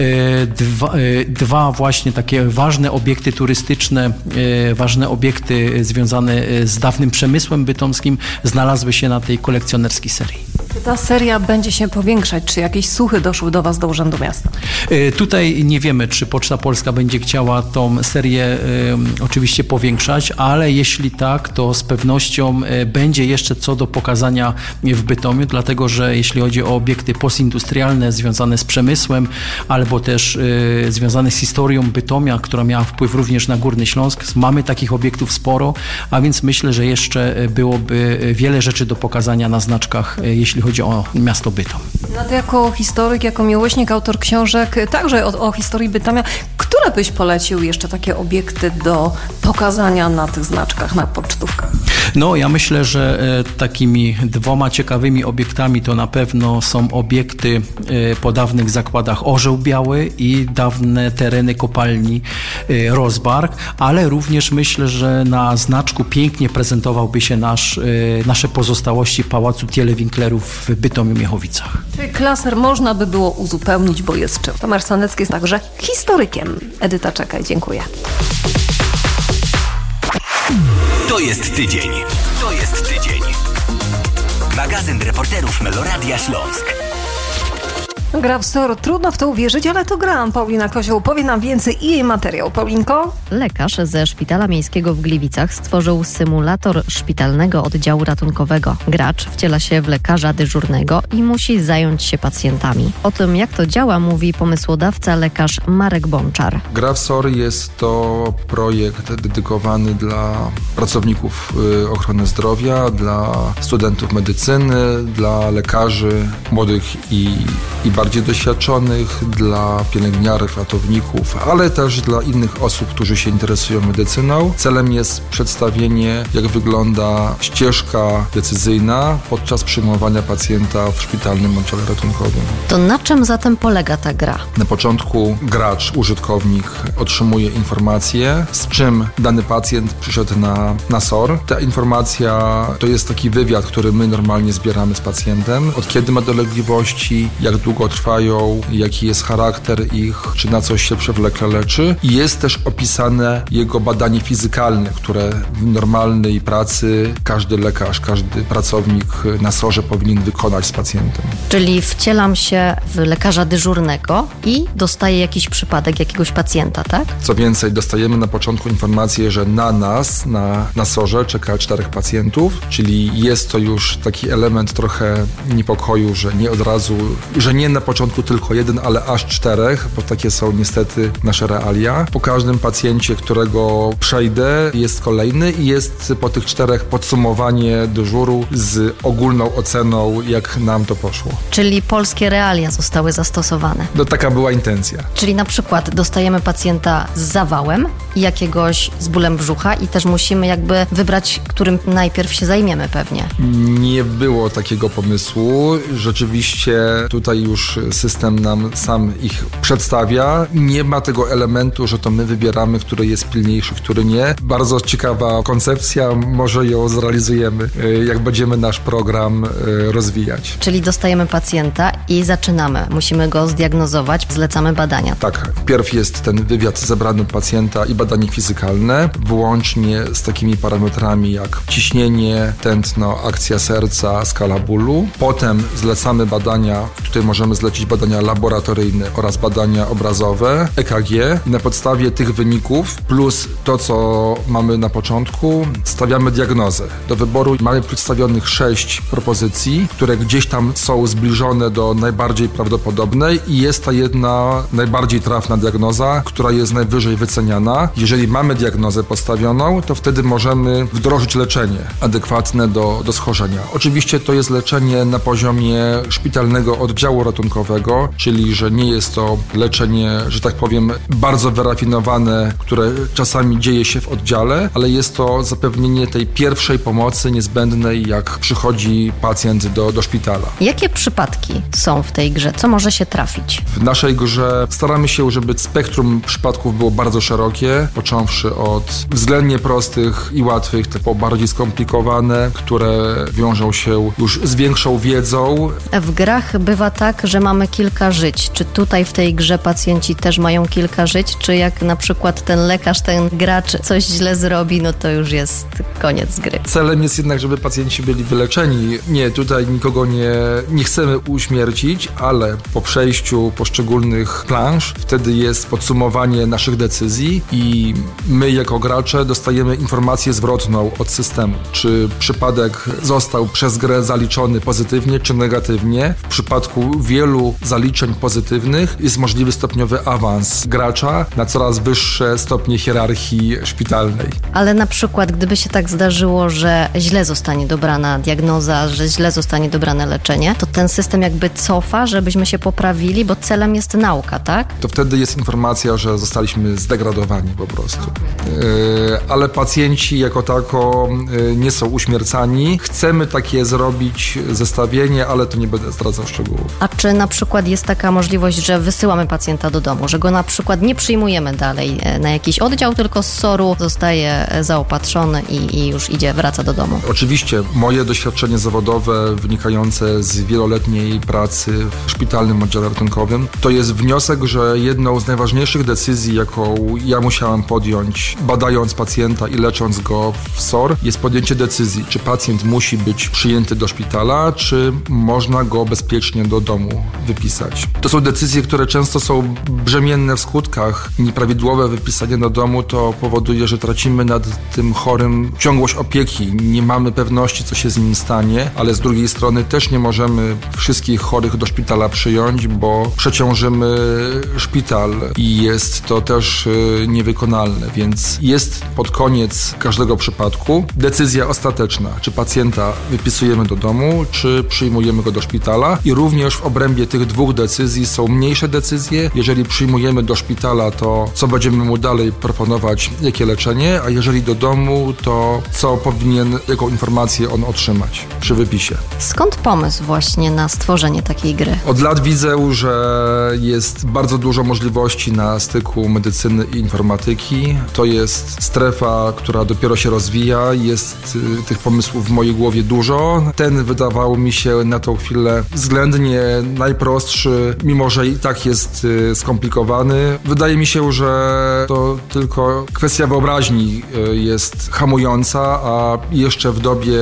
dwa właśnie takie ważne obiekty turystyczne, ważne obiekty związane z dawnym przemysłem bytomskim znalazły się na tej kolekcjonerskiej serii. Czy ta seria będzie się powiększać? Czy jakieś słuchy doszły do Was, do Urzędu Miasta? Tutaj nie wiemy, czy Poczta Polska będzie chciała tą serię oczywiście powiększać, ale jeśli tak, to z pewnością będzie jeszcze co do pokazania w Bytomiu, dlatego że jeśli chodzi o obiekty postindustrialne związane z przemysłem, albo też związane z historią Bytomia, która miała wpływ również na Górny Śląsk, mamy takich obiektów sporo, a więc myślę, że jeszcze byłoby wiele rzeczy do pokazania na znaczkach, jeśli chodzi o miasto Bytom. No to jako historyk, jako miłośnik, autor książek także o historii Bytomia, które byś polecił jeszcze takie obiekty do pokazania na tych znaczkach, na pocztówkach? No ja myślę, że takimi dwoma ciekawymi obiektami to na pewno są obiekty po dawnych zakładach Orzeł Biały i dawne tereny kopalni Rozbark, ale również myślę, że na znaczku pięknie prezentowałby się nasze pozostałości Pałacu Thiele-Winklerów w Bytomiu-Miechowicach. Czyli klaser można by było uzupełnić, bo jest czym. Tomasz Sanecki jest także historykiem. Edyta Czekaj, dziękuję. To jest tydzień. To jest tydzień. Magazyn reporterów Meloradia Śląsk. Gra w SOR. Trudno w to uwierzyć, ale to gra. Paulina Kozioł powie nam więcej i jej materiał. Paulinko? Lekarz ze Szpitala Miejskiego w Gliwicach stworzył symulator szpitalnego oddziału ratunkowego. Gracz wciela się w lekarza dyżurnego i musi zająć się pacjentami. O tym, jak to działa, mówi pomysłodawca lekarz Marek Bączar. Gra w SOR jest to projekt dedykowany dla pracowników ochrony zdrowia, dla studentów medycyny, dla lekarzy młodych i bardziej doświadczonych, dla pielęgniarek, ratowników, ale też dla innych osób, którzy się interesują medycyną. Celem jest przedstawienie, jak wygląda ścieżka decyzyjna podczas przyjmowania pacjenta w szpitalnym oddziale ratunkowym. To na czym zatem polega ta gra? Na początku gracz, użytkownik otrzymuje informację, z czym dany pacjent przyszedł na SOR. Ta informacja to jest taki wywiad, który my normalnie zbieramy z pacjentem. Od kiedy ma dolegliwości, jak długo trwają, jaki jest charakter ich, czy na coś się przewlekle leczy. I jest też opisane jego badanie fizykalne, które w normalnej pracy każdy lekarz, każdy pracownik na SOR-ze powinien wykonać z pacjentem. Czyli wcielam się w lekarza dyżurnego i dostaję jakiś przypadek jakiegoś pacjenta, tak? Co więcej, dostajemy na początku informację, że na nas, na SOR-ze czeka 4 pacjentów, czyli jest to już taki element trochę niepokoju, że nie od razu, że nie na początku tylko 1, ale aż 4, bo takie są niestety nasze realia. Po każdym pacjencie, którego przejdę, jest kolejny i jest po tych 4 podsumowanie dyżuru z ogólną oceną, jak nam to poszło. Czyli polskie realia zostały zastosowane. No taka była intencja. Czyli na przykład dostajemy pacjenta z zawałem i jakiegoś z bólem brzucha i też musimy jakby wybrać, którym najpierw się zajmiemy pewnie. Nie było takiego pomysłu. Rzeczywiście tutaj już system nam sam ich przedstawia. Nie ma tego elementu, że to my wybieramy, który jest pilniejszy, który nie. Bardzo ciekawa koncepcja, może ją zrealizujemy, jak będziemy nasz program rozwijać. Czyli dostajemy pacjenta i zaczynamy. Musimy go zdiagnozować, zlecamy badania. Tak, wpierw jest ten wywiad zebrany pacjenta i badanie fizykalne, włącznie z takimi parametrami jak ciśnienie, tętno, akcja serca, skala bólu. Potem zlecamy badania, tutaj możemy zlecić badania laboratoryjne oraz badania obrazowe, EKG i na podstawie tych wyników plus to, co mamy na początku, stawiamy diagnozę. Do wyboru mamy przedstawionych 6 propozycji, które gdzieś tam są zbliżone do najbardziej prawdopodobnej i jest ta jedna najbardziej trafna diagnoza, która jest najwyżej wyceniana Jeżeli mamy diagnozę postawioną, to wtedy możemy wdrożyć leczenie adekwatne do schorzenia. Oczywiście to jest leczenie na poziomie szpitalnego oddziału ratunkowego, czyli że nie jest to leczenie, że tak powiem, bardzo wyrafinowane, które czasami dzieje się w oddziale, ale jest to zapewnienie tej pierwszej pomocy niezbędnej, jak przychodzi pacjent do szpitala. Jakie przypadki są w tej grze? Co może się trafić? W naszej grze staramy się, żeby spektrum przypadków było bardzo szerokie, począwszy od względnie prostych i łatwych, po bardziej skomplikowane, które wiążą się już z większą wiedzą. W grach bywa tak, że mamy kilka żyć. Czy tutaj w tej grze pacjenci też mają kilka żyć? Czy jak na przykład ten lekarz, ten gracz coś źle zrobi, no to już jest koniec gry? Celem jest jednak, żeby pacjenci byli wyleczeni. Nie, tutaj nikogo nie chcemy uśmiercić, ale po przejściu poszczególnych planż wtedy jest podsumowanie naszych decyzji i my jako gracze dostajemy informację zwrotną od systemu. Czy przypadek został przez grę zaliczony pozytywnie czy negatywnie. W przypadku wielu zaliczeń pozytywnych jest możliwy stopniowy awans gracza na coraz wyższe stopnie hierarchii szpitalnej. Ale na przykład, gdyby się tak zdarzyło, że źle zostanie dobrana diagnoza, że źle zostanie dobrane leczenie, to ten system jakby cofa, żebyśmy się poprawili, bo celem jest nauka, tak? To wtedy jest informacja, że zostaliśmy zdegradowani po prostu. Ale pacjenci jako tako nie są uśmiercani. Chcemy takie zrobić zestawienie, ale to nie będę zdradzał szczegółów. A czy na przykład jest taka możliwość, że wysyłamy pacjenta do domu, że go na przykład nie przyjmujemy dalej na jakiś oddział, tylko z SOR-u zostaje zaopatrzony i już wraca do domu? Oczywiście moje doświadczenie zawodowe wynikające z wieloletniej pracy w szpitalnym oddziale ratunkowym to jest wniosek, że jedną z najważniejszych decyzji, jaką ja musiałem podjąć, badając pacjenta i lecząc go w SOR, jest podjęcie decyzji, czy pacjent musi być przyjęty do szpitala, czy można go bezpiecznie do domu wypisać. To są decyzje, które często są brzemienne w skutkach. Nieprawidłowe wypisanie do domu to powoduje, że tracimy nad tym chorym ciągłość opieki. Nie mamy pewności, co się z nim stanie, ale z drugiej strony też nie możemy wszystkich chorych do szpitala przyjąć, bo przeciążymy szpital i jest to też niewykonalne, więc jest pod koniec każdego przypadku decyzja ostateczna, czy pacjenta wypisujemy do domu, czy przyjmujemy go do szpitala i również w obrębie tych dwóch decyzji są mniejsze decyzje. Jeżeli przyjmujemy do szpitala, to co będziemy mu dalej proponować, jakie leczenie, a jeżeli do domu, to co powinien, jaką informację on otrzymać przy wypisie. Skąd pomysł właśnie na stworzenie takiej gry? Od lat widzę, że jest bardzo dużo możliwości na styku medycyny i informatyki. To jest strefa, która dopiero się rozwija. Jest tych pomysłów w mojej głowie dużo. Ten wydawał mi się na tą chwilę względnie najprostszy, mimo że i tak jest skomplikowany. Wydaje mi się, że to tylko kwestia wyobraźni jest hamująca, a jeszcze w dobie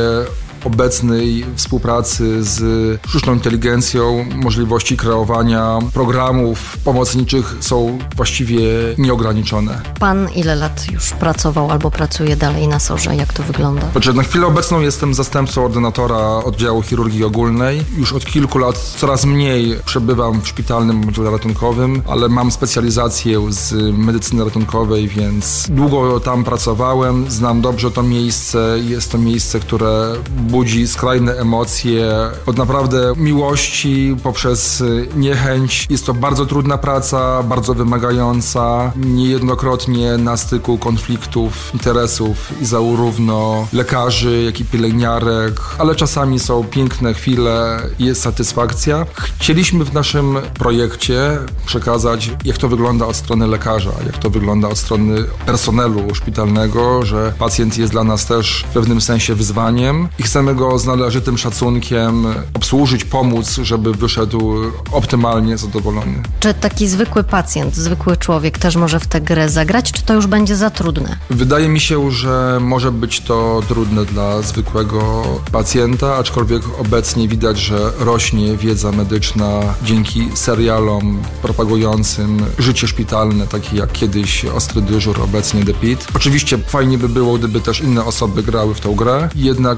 obecnej współpracy z sztuczną inteligencją możliwości kreowania programów pomocniczych są właściwie nieograniczone. Pan ile lat już pracował albo pracuje dalej na SOR-ze? Jak to wygląda? Na chwilę obecną jestem zastępcą ordynatora oddziału chirurgii ogólnej. Już od kilku lat coraz mniej przebywam w szpitalnym oddziale ratunkowym, ale mam specjalizację z medycyny ratunkowej, więc długo tam pracowałem. Znam dobrze to miejsce. Jest to miejsce, które budzi skrajne emocje, od naprawdę miłości poprzez niechęć. Jest to bardzo trudna praca, bardzo wymagająca, niejednokrotnie na styku konfliktów, interesów i zarówno lekarzy, jak i pielęgniarek, ale czasami są piękne chwile i jest satysfakcja. Chcieliśmy w naszym projekcie przekazać, jak to wygląda od strony lekarza, jak to wygląda od strony personelu szpitalnego, że pacjent jest dla nas też w pewnym sensie wyzwaniem i chcemy go z należytym szacunkiem obsłużyć, pomóc, żeby wyszedł optymalnie zadowolony. Czy taki zwykły pacjent, zwykły człowiek też może w tę grę zagrać, czy to już będzie za trudne? Wydaje mi się, że może być to trudne dla zwykłego pacjenta, aczkolwiek obecnie widać, że rośnie wiedza medyczna dzięki serialom propagującym życie szpitalne, takie jak kiedyś Ostry Dyżur, obecnie The Pit. Oczywiście fajnie by było, gdyby też inne osoby grały w tą grę, jednak staramy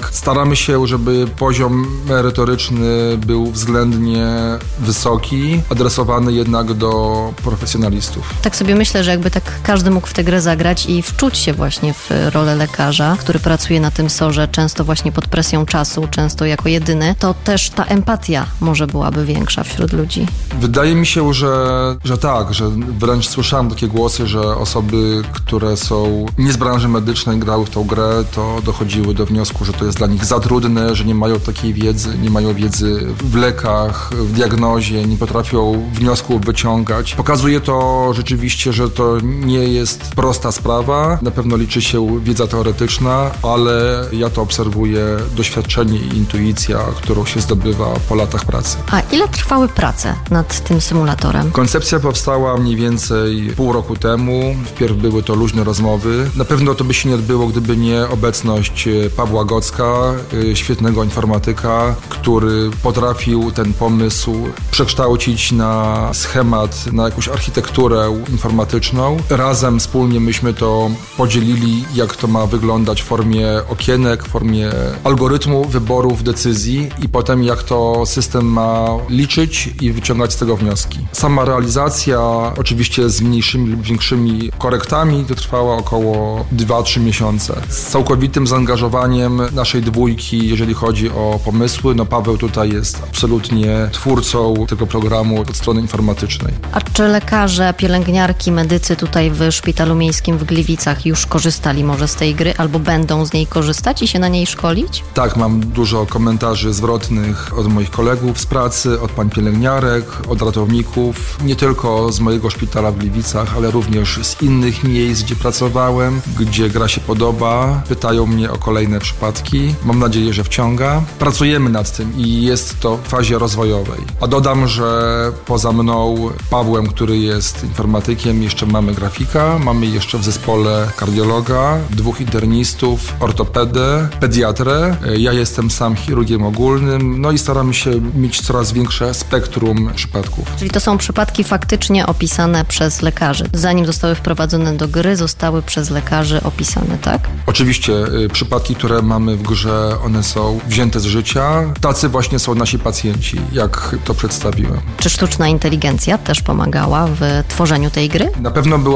Staramy się, żeby poziom merytoryczny był względnie wysoki, adresowany jednak do profesjonalistów. Tak sobie myślę, że jakby tak każdy mógł w tę grę zagrać i wczuć się właśnie w rolę lekarza, który pracuje na tym SOR-ze, często właśnie pod presją czasu, często jako jedyny, to też ta empatia może byłaby większa wśród ludzi. Wydaje mi się, że tak, że wręcz słyszałem takie głosy, że osoby, które są nie z branży medycznej, grały w tą grę, to dochodziły do wniosku, że to jest dla nich za trudne, że nie mają takiej wiedzy, nie mają wiedzy w lekach, w diagnozie, nie potrafią wniosków wyciągać. Pokazuje to rzeczywiście, że to nie jest prosta sprawa. Na pewno liczy się wiedza teoretyczna, ale ja to obserwuję, doświadczenie i intuicja, którą się zdobywa po latach pracy. A ile trwały prace nad tym symulatorem? Koncepcja powstała mniej więcej pół roku temu. Wpierw były to luźne rozmowy. Na pewno to by się nie odbyło, gdyby nie obecność Pawła Gocka, świetnego informatyka, który potrafił ten pomysł przekształcić na schemat, na jakąś architekturę informatyczną. Razem, wspólnie myśmy to podzielili, jak to ma wyglądać w formie okienek, w formie algorytmu wyborów, decyzji i potem jak to system ma liczyć i wyciągać z tego wnioski. Sama realizacja, oczywiście z mniejszymi lub większymi korektami, to trwała około 2-3 miesiące. Z całkowitym zaangażowaniem naszej dwójki, jeżeli chodzi o pomysły. No Paweł tutaj jest absolutnie twórcą tego programu od strony informatycznej. A czy lekarze, pielęgniarki, medycy tutaj w Szpitalu Miejskim w Gliwicach już korzystali może z tej gry albo będą z niej korzystać i się na niej szkolić? Tak, mam dużo komentarzy zwrotnych od moich kolegów z pracy, od pań pielęgniarek, od ratowników, nie tylko z mojego szpitala w Gliwicach, ale również z innych miejsc, gdzie pracowałem, gdzie gra się podoba. Pytają mnie o kolejne przypadki. Mam nadzieję, że wciąga. Pracujemy nad tym i jest to w fazie rozwojowej. A dodam, że poza mną, Pawłem, który jest informatykiem, jeszcze mamy grafika, mamy jeszcze w zespole kardiologa, 2 internistów, ortopedę, pediatrę. Ja jestem sam chirurgiem ogólnym, no i staramy się mieć coraz większe spektrum przypadków. Czyli to są przypadki faktycznie opisane przez lekarzy. Zanim zostały wprowadzone do gry, zostały przez lekarzy opisane, tak? Oczywiście przypadki, które mamy w grze, one są wzięte z życia. Tacy właśnie są nasi pacjenci, jak to przedstawiłem. Czy sztuczna inteligencja też pomagała w tworzeniu tej gry? Na pewno była